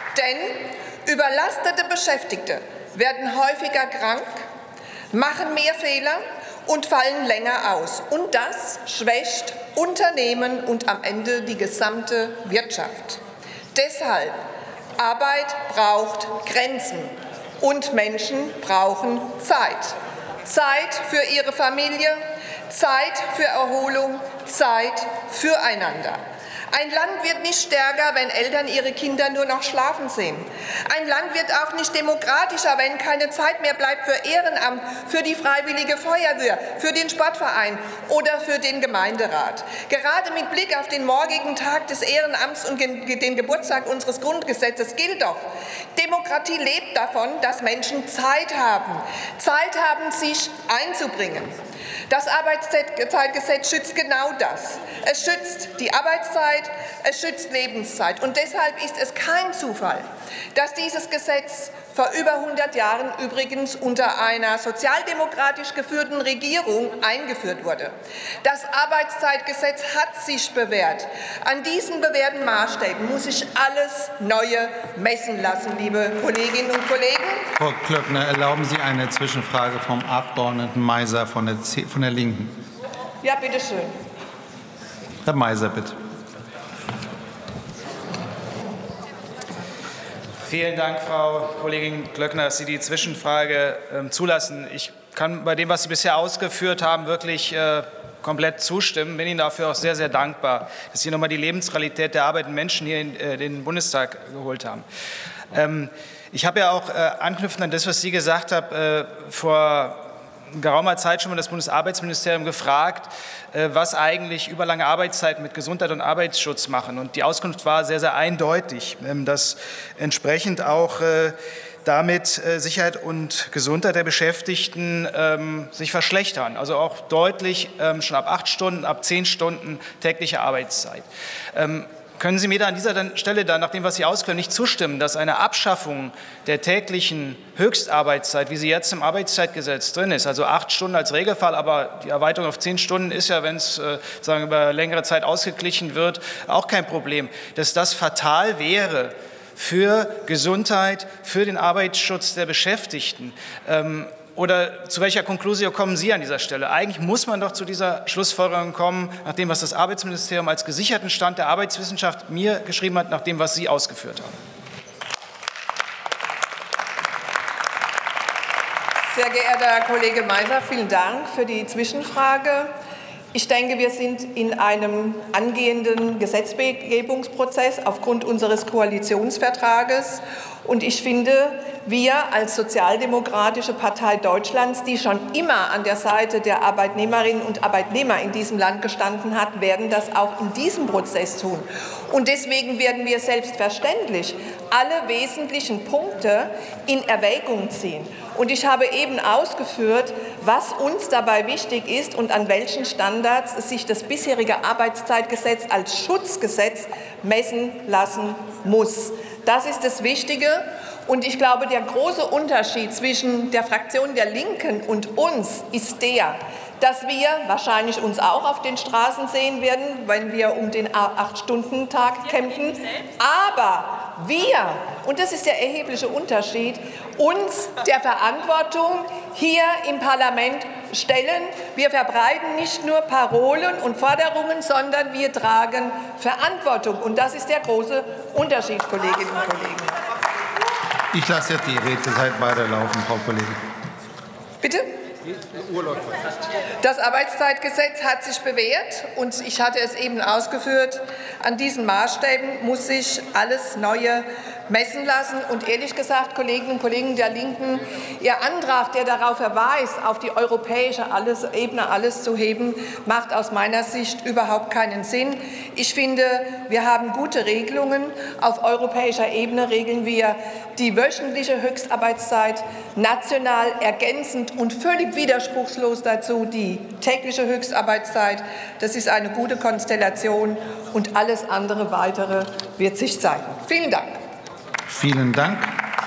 Denn überlastete Beschäftigte werden häufiger krank, machen mehr Fehler und fallen länger aus. Und das schwächt Unternehmen und am Ende die gesamte Wirtschaft. Deshalb: Arbeit braucht Grenzen und Menschen brauchen Zeit. Zeit für ihre Familie, Zeit für Erholung, Zeit füreinander. Ein Land wird nicht stärker, wenn Eltern ihre Kinder nur noch schlafen sehen. Ein Land wird auch nicht demokratischer, wenn keine Zeit mehr bleibt für Ehrenamt, für die Freiwillige Feuerwehr, für den Sportverein oder für den Gemeinderat. Gerade mit Blick auf den morgigen Tag des Ehrenamts und den Geburtstag unseres Grundgesetzes gilt doch: Demokratie lebt davon, dass Menschen Zeit haben, Zeit haben, sich einzubringen. Das Arbeitszeitgesetz schützt genau das. Es schützt die Arbeitszeit, es schützt Lebenszeit. Und deshalb ist es kein Zufall, dass dieses Gesetz vor über hundert Jahren übrigens unter einer sozialdemokratisch geführten Regierung eingeführt wurde. Das Arbeitszeitgesetz hat sich bewährt. An diesen bewährten Maßstäben muss sich alles Neue messen lassen, liebe Kolleginnen und Kollegen. Frau Glöckner, erlauben Sie eine Zwischenfrage vom Abgeordneten Meiser von der, von der Linken? Ja, bitteschön. Herr Meiser, bitte. Vielen Dank, Frau Kollegin Glöckner, dass Sie die Zwischenfrage äh, zulassen. Ich kann bei dem, was Sie bisher ausgeführt haben, wirklich äh, komplett zustimmen. Bin Ihnen dafür auch sehr, sehr dankbar, dass Sie nochmal die Lebensrealität der arbeitenden Menschen hier in äh, den Bundestag geholt haben. Ähm, ich habe ja auch äh, anknüpfend an das, was Sie gesagt haben, äh, vor geraumer Zeit schon mal das Bundesarbeitsministerium gefragt, was eigentlich überlange Arbeitszeiten mit Gesundheit und Arbeitsschutz machen. Und die Auskunft war sehr, sehr eindeutig, dass entsprechend auch damit Sicherheit und Gesundheit der Beschäftigten ähm, sich verschlechtern. Also auch deutlich ähm, schon ab acht Stunden, ab zehn Stunden tägliche Arbeitszeit. Ähm, Können Sie mir da an dieser Stelle dann, nach dem, was Sie ausführen, nicht zustimmen, dass eine Abschaffung der täglichen Höchstarbeitszeit, wie sie jetzt im Arbeitszeitgesetz drin ist, also acht Stunden als Regelfall, aber die Erweiterung auf zehn Stunden ist ja, wenn es äh, sagen über längere Zeit ausgeglichen wird, auch kein Problem, dass das fatal wäre für Gesundheit, für den Arbeitsschutz der Beschäftigten? Ähm, Oder zu welcher Konklusion kommen Sie an dieser Stelle? Eigentlich muss man doch zu dieser Schlussfolgerung kommen, nach dem, was das Arbeitsministerium als gesicherten Stand der Arbeitswissenschaft mir geschrieben hat, nach dem, was Sie ausgeführt haben. Sehr geehrter Herr Kollege Meiser, vielen Dank für die Zwischenfrage. Ich denke, wir sind in einem angehenden Gesetzgebungsprozess aufgrund unseres Koalitionsvertrages. Und ich finde, wir als Sozialdemokratische Partei Deutschlands, die schon immer an der Seite der Arbeitnehmerinnen und Arbeitnehmer in diesem Land gestanden hat, werden das auch in diesem Prozess tun. Und deswegen werden wir selbstverständlich alle wesentlichen Punkte in Erwägung ziehen. Und ich habe eben ausgeführt, was uns dabei wichtig ist und an welchen Standards sich das bisherige Arbeitszeitgesetz als Schutzgesetz messen lassen muss. Das ist das Wichtige. Und ich glaube, der große Unterschied zwischen der Fraktion der Linken und uns ist der, dass wir wahrscheinlich uns auch auf den Straßen sehen werden, wenn wir um den Acht-Stunden-Tag kämpfen. Aber wir, und das ist der erhebliche Unterschied, uns der Verantwortung hier im Parlament stellen. Wir verbreiten nicht nur Parolen und Forderungen, sondern wir tragen Verantwortung. Und das ist der große Unterschied, Kolleginnen und Kollegen. Ich lasse jetzt die Redezeit weiterlaufen, Frau Kollegin. Bitte? Das Arbeitszeitgesetz hat sich bewährt und ich hatte es eben ausgeführt, an diesen Maßstäben muss sich alles Neue messen lassen. Und ehrlich gesagt, Kolleginnen und Kollegen der Linken, Ihr Antrag, der darauf verweist, auf die europäische alles, Ebene alles zu heben, macht aus meiner Sicht überhaupt keinen Sinn. Ich finde, wir haben gute Regelungen. Auf europäischer Ebene regeln wir die wöchentliche Höchstarbeitszeit, national ergänzend und völlig widerspruchslos dazu die tägliche Höchstarbeitszeit. Das ist eine gute Konstellation und alles andere Weitere wird sich zeigen. Vielen Dank. Vielen Dank.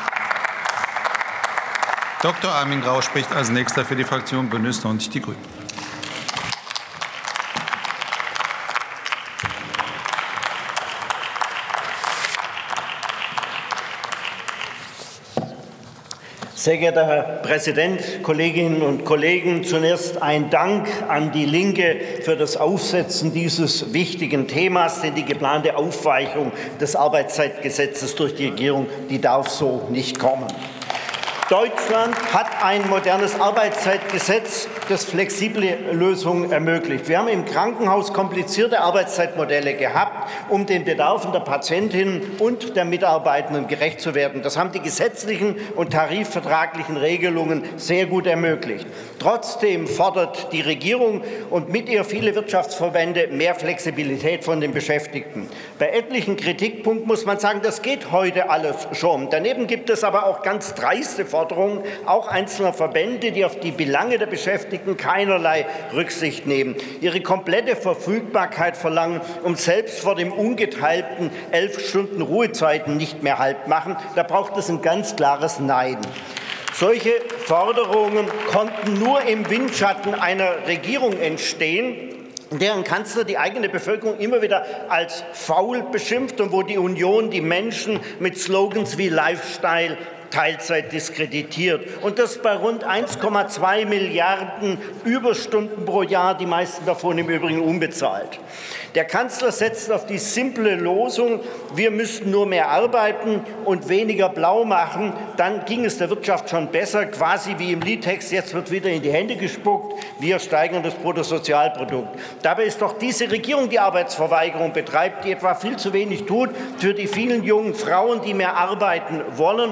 Doktor Armin Grau spricht als Nächster für die Fraktion Bündnis neunzig Die Grünen. Sehr geehrter Herr Präsident, Kolleginnen und Kollegen! Zunächst ein Dank an die Linke für das Aufsetzen dieses wichtigen Themas, denn die geplante Aufweichung des Arbeitszeitgesetzes durch die Regierung, die darf so nicht kommen. Deutschland hat ein modernes Arbeitszeitgesetz, das flexible Lösungen ermöglicht. Wir haben im Krankenhaus komplizierte Arbeitszeitmodelle gehabt, um den Bedarfen der Patientinnen und der Mitarbeitenden gerecht zu werden. Das haben die gesetzlichen und tarifvertraglichen Regelungen sehr gut ermöglicht. Trotzdem fordert die Regierung und mit ihr viele Wirtschaftsverbände mehr Flexibilität von den Beschäftigten. Bei etlichen Kritikpunkten muss man sagen, das geht heute alles schon. Daneben gibt es aber auch ganz dreiste Forderungen, auch einzelner Verbände, die auf die Belange der Beschäftigten keinerlei Rücksicht nehmen, ihre komplette Verfügbarkeit verlangen und selbst vor dem ungeteilten elf Stunden Ruhezeiten nicht mehr Halt machen. Da braucht es ein ganz klares Nein. Solche Forderungen konnten nur im Windschatten einer Regierung entstehen, deren Kanzler die eigene Bevölkerung immer wieder als faul beschimpft und wo die Union die Menschen mit Slogans wie Lifestyle, Teilzeit diskreditiert. Und das bei rund eins Komma zwei Milliarden Überstunden pro Jahr, die meisten davon im Übrigen unbezahlt. Der Kanzler setzt auf die simple Losung, wir müssten nur mehr arbeiten und weniger blau machen. Dann ging es der Wirtschaft schon besser, quasi wie im Liedtext, jetzt wird wieder in die Hände gespuckt, wir steigern das Bruttosozialprodukt. Dabei ist doch diese Regierung, die Arbeitsverweigerung betreibt, die etwa viel zu wenig tut für die vielen jungen Frauen, die mehr arbeiten wollen, es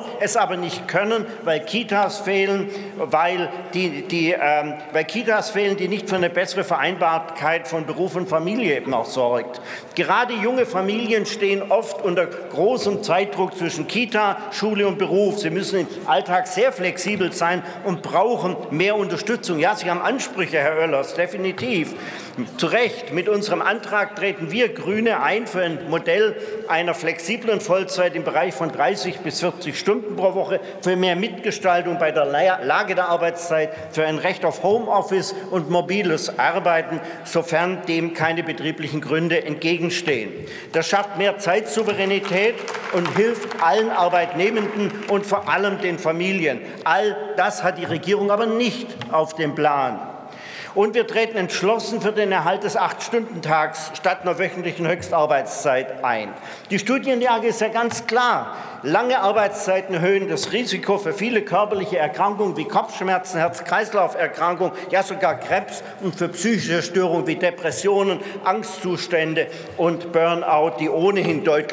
aber nicht können, weil Kitas fehlen, weil, die, die, ähm, weil Kitas fehlen, die nicht für eine bessere Vereinbarkeit von Beruf und Familie eben auch sorgt. Gerade junge Familien stehen oft unter großem Zeitdruck zwischen Kita, Schule und Beruf. Sie müssen im Alltag sehr flexibel sein und brauchen mehr Unterstützung. Ja, Sie haben Ansprüche, Herr Oehlers, definitiv. Zu Recht, mit unserem Antrag treten wir Grüne ein für ein Modell einer flexiblen Vollzeit im Bereich von dreißig bis vierzig Stunden pro Woche, für mehr Mitgestaltung bei der Lage der Arbeitszeit, für ein Recht auf Homeoffice und mobiles Arbeiten, sofern dem keine betrieblichen Gründe entgegenstehen. Das schafft mehr Zeitsouveränität und hilft allen Arbeitnehmenden und vor allem den Familien. All das hat die Regierung aber nicht auf dem Plan. Und wir treten entschlossen für den Erhalt des Acht-Stunden-Tags statt einer wöchentlichen Höchstarbeitszeit ein. Die Studienlage ist ja ganz klar. Lange Arbeitszeiten erhöhen das Risiko für viele körperliche Erkrankungen wie Kopfschmerzen, Herz-Kreislauf-Erkrankungen, ja sogar Krebs und für psychische Störungen wie Depressionen, Angstzustände und Burnout, die ohnehin deutlich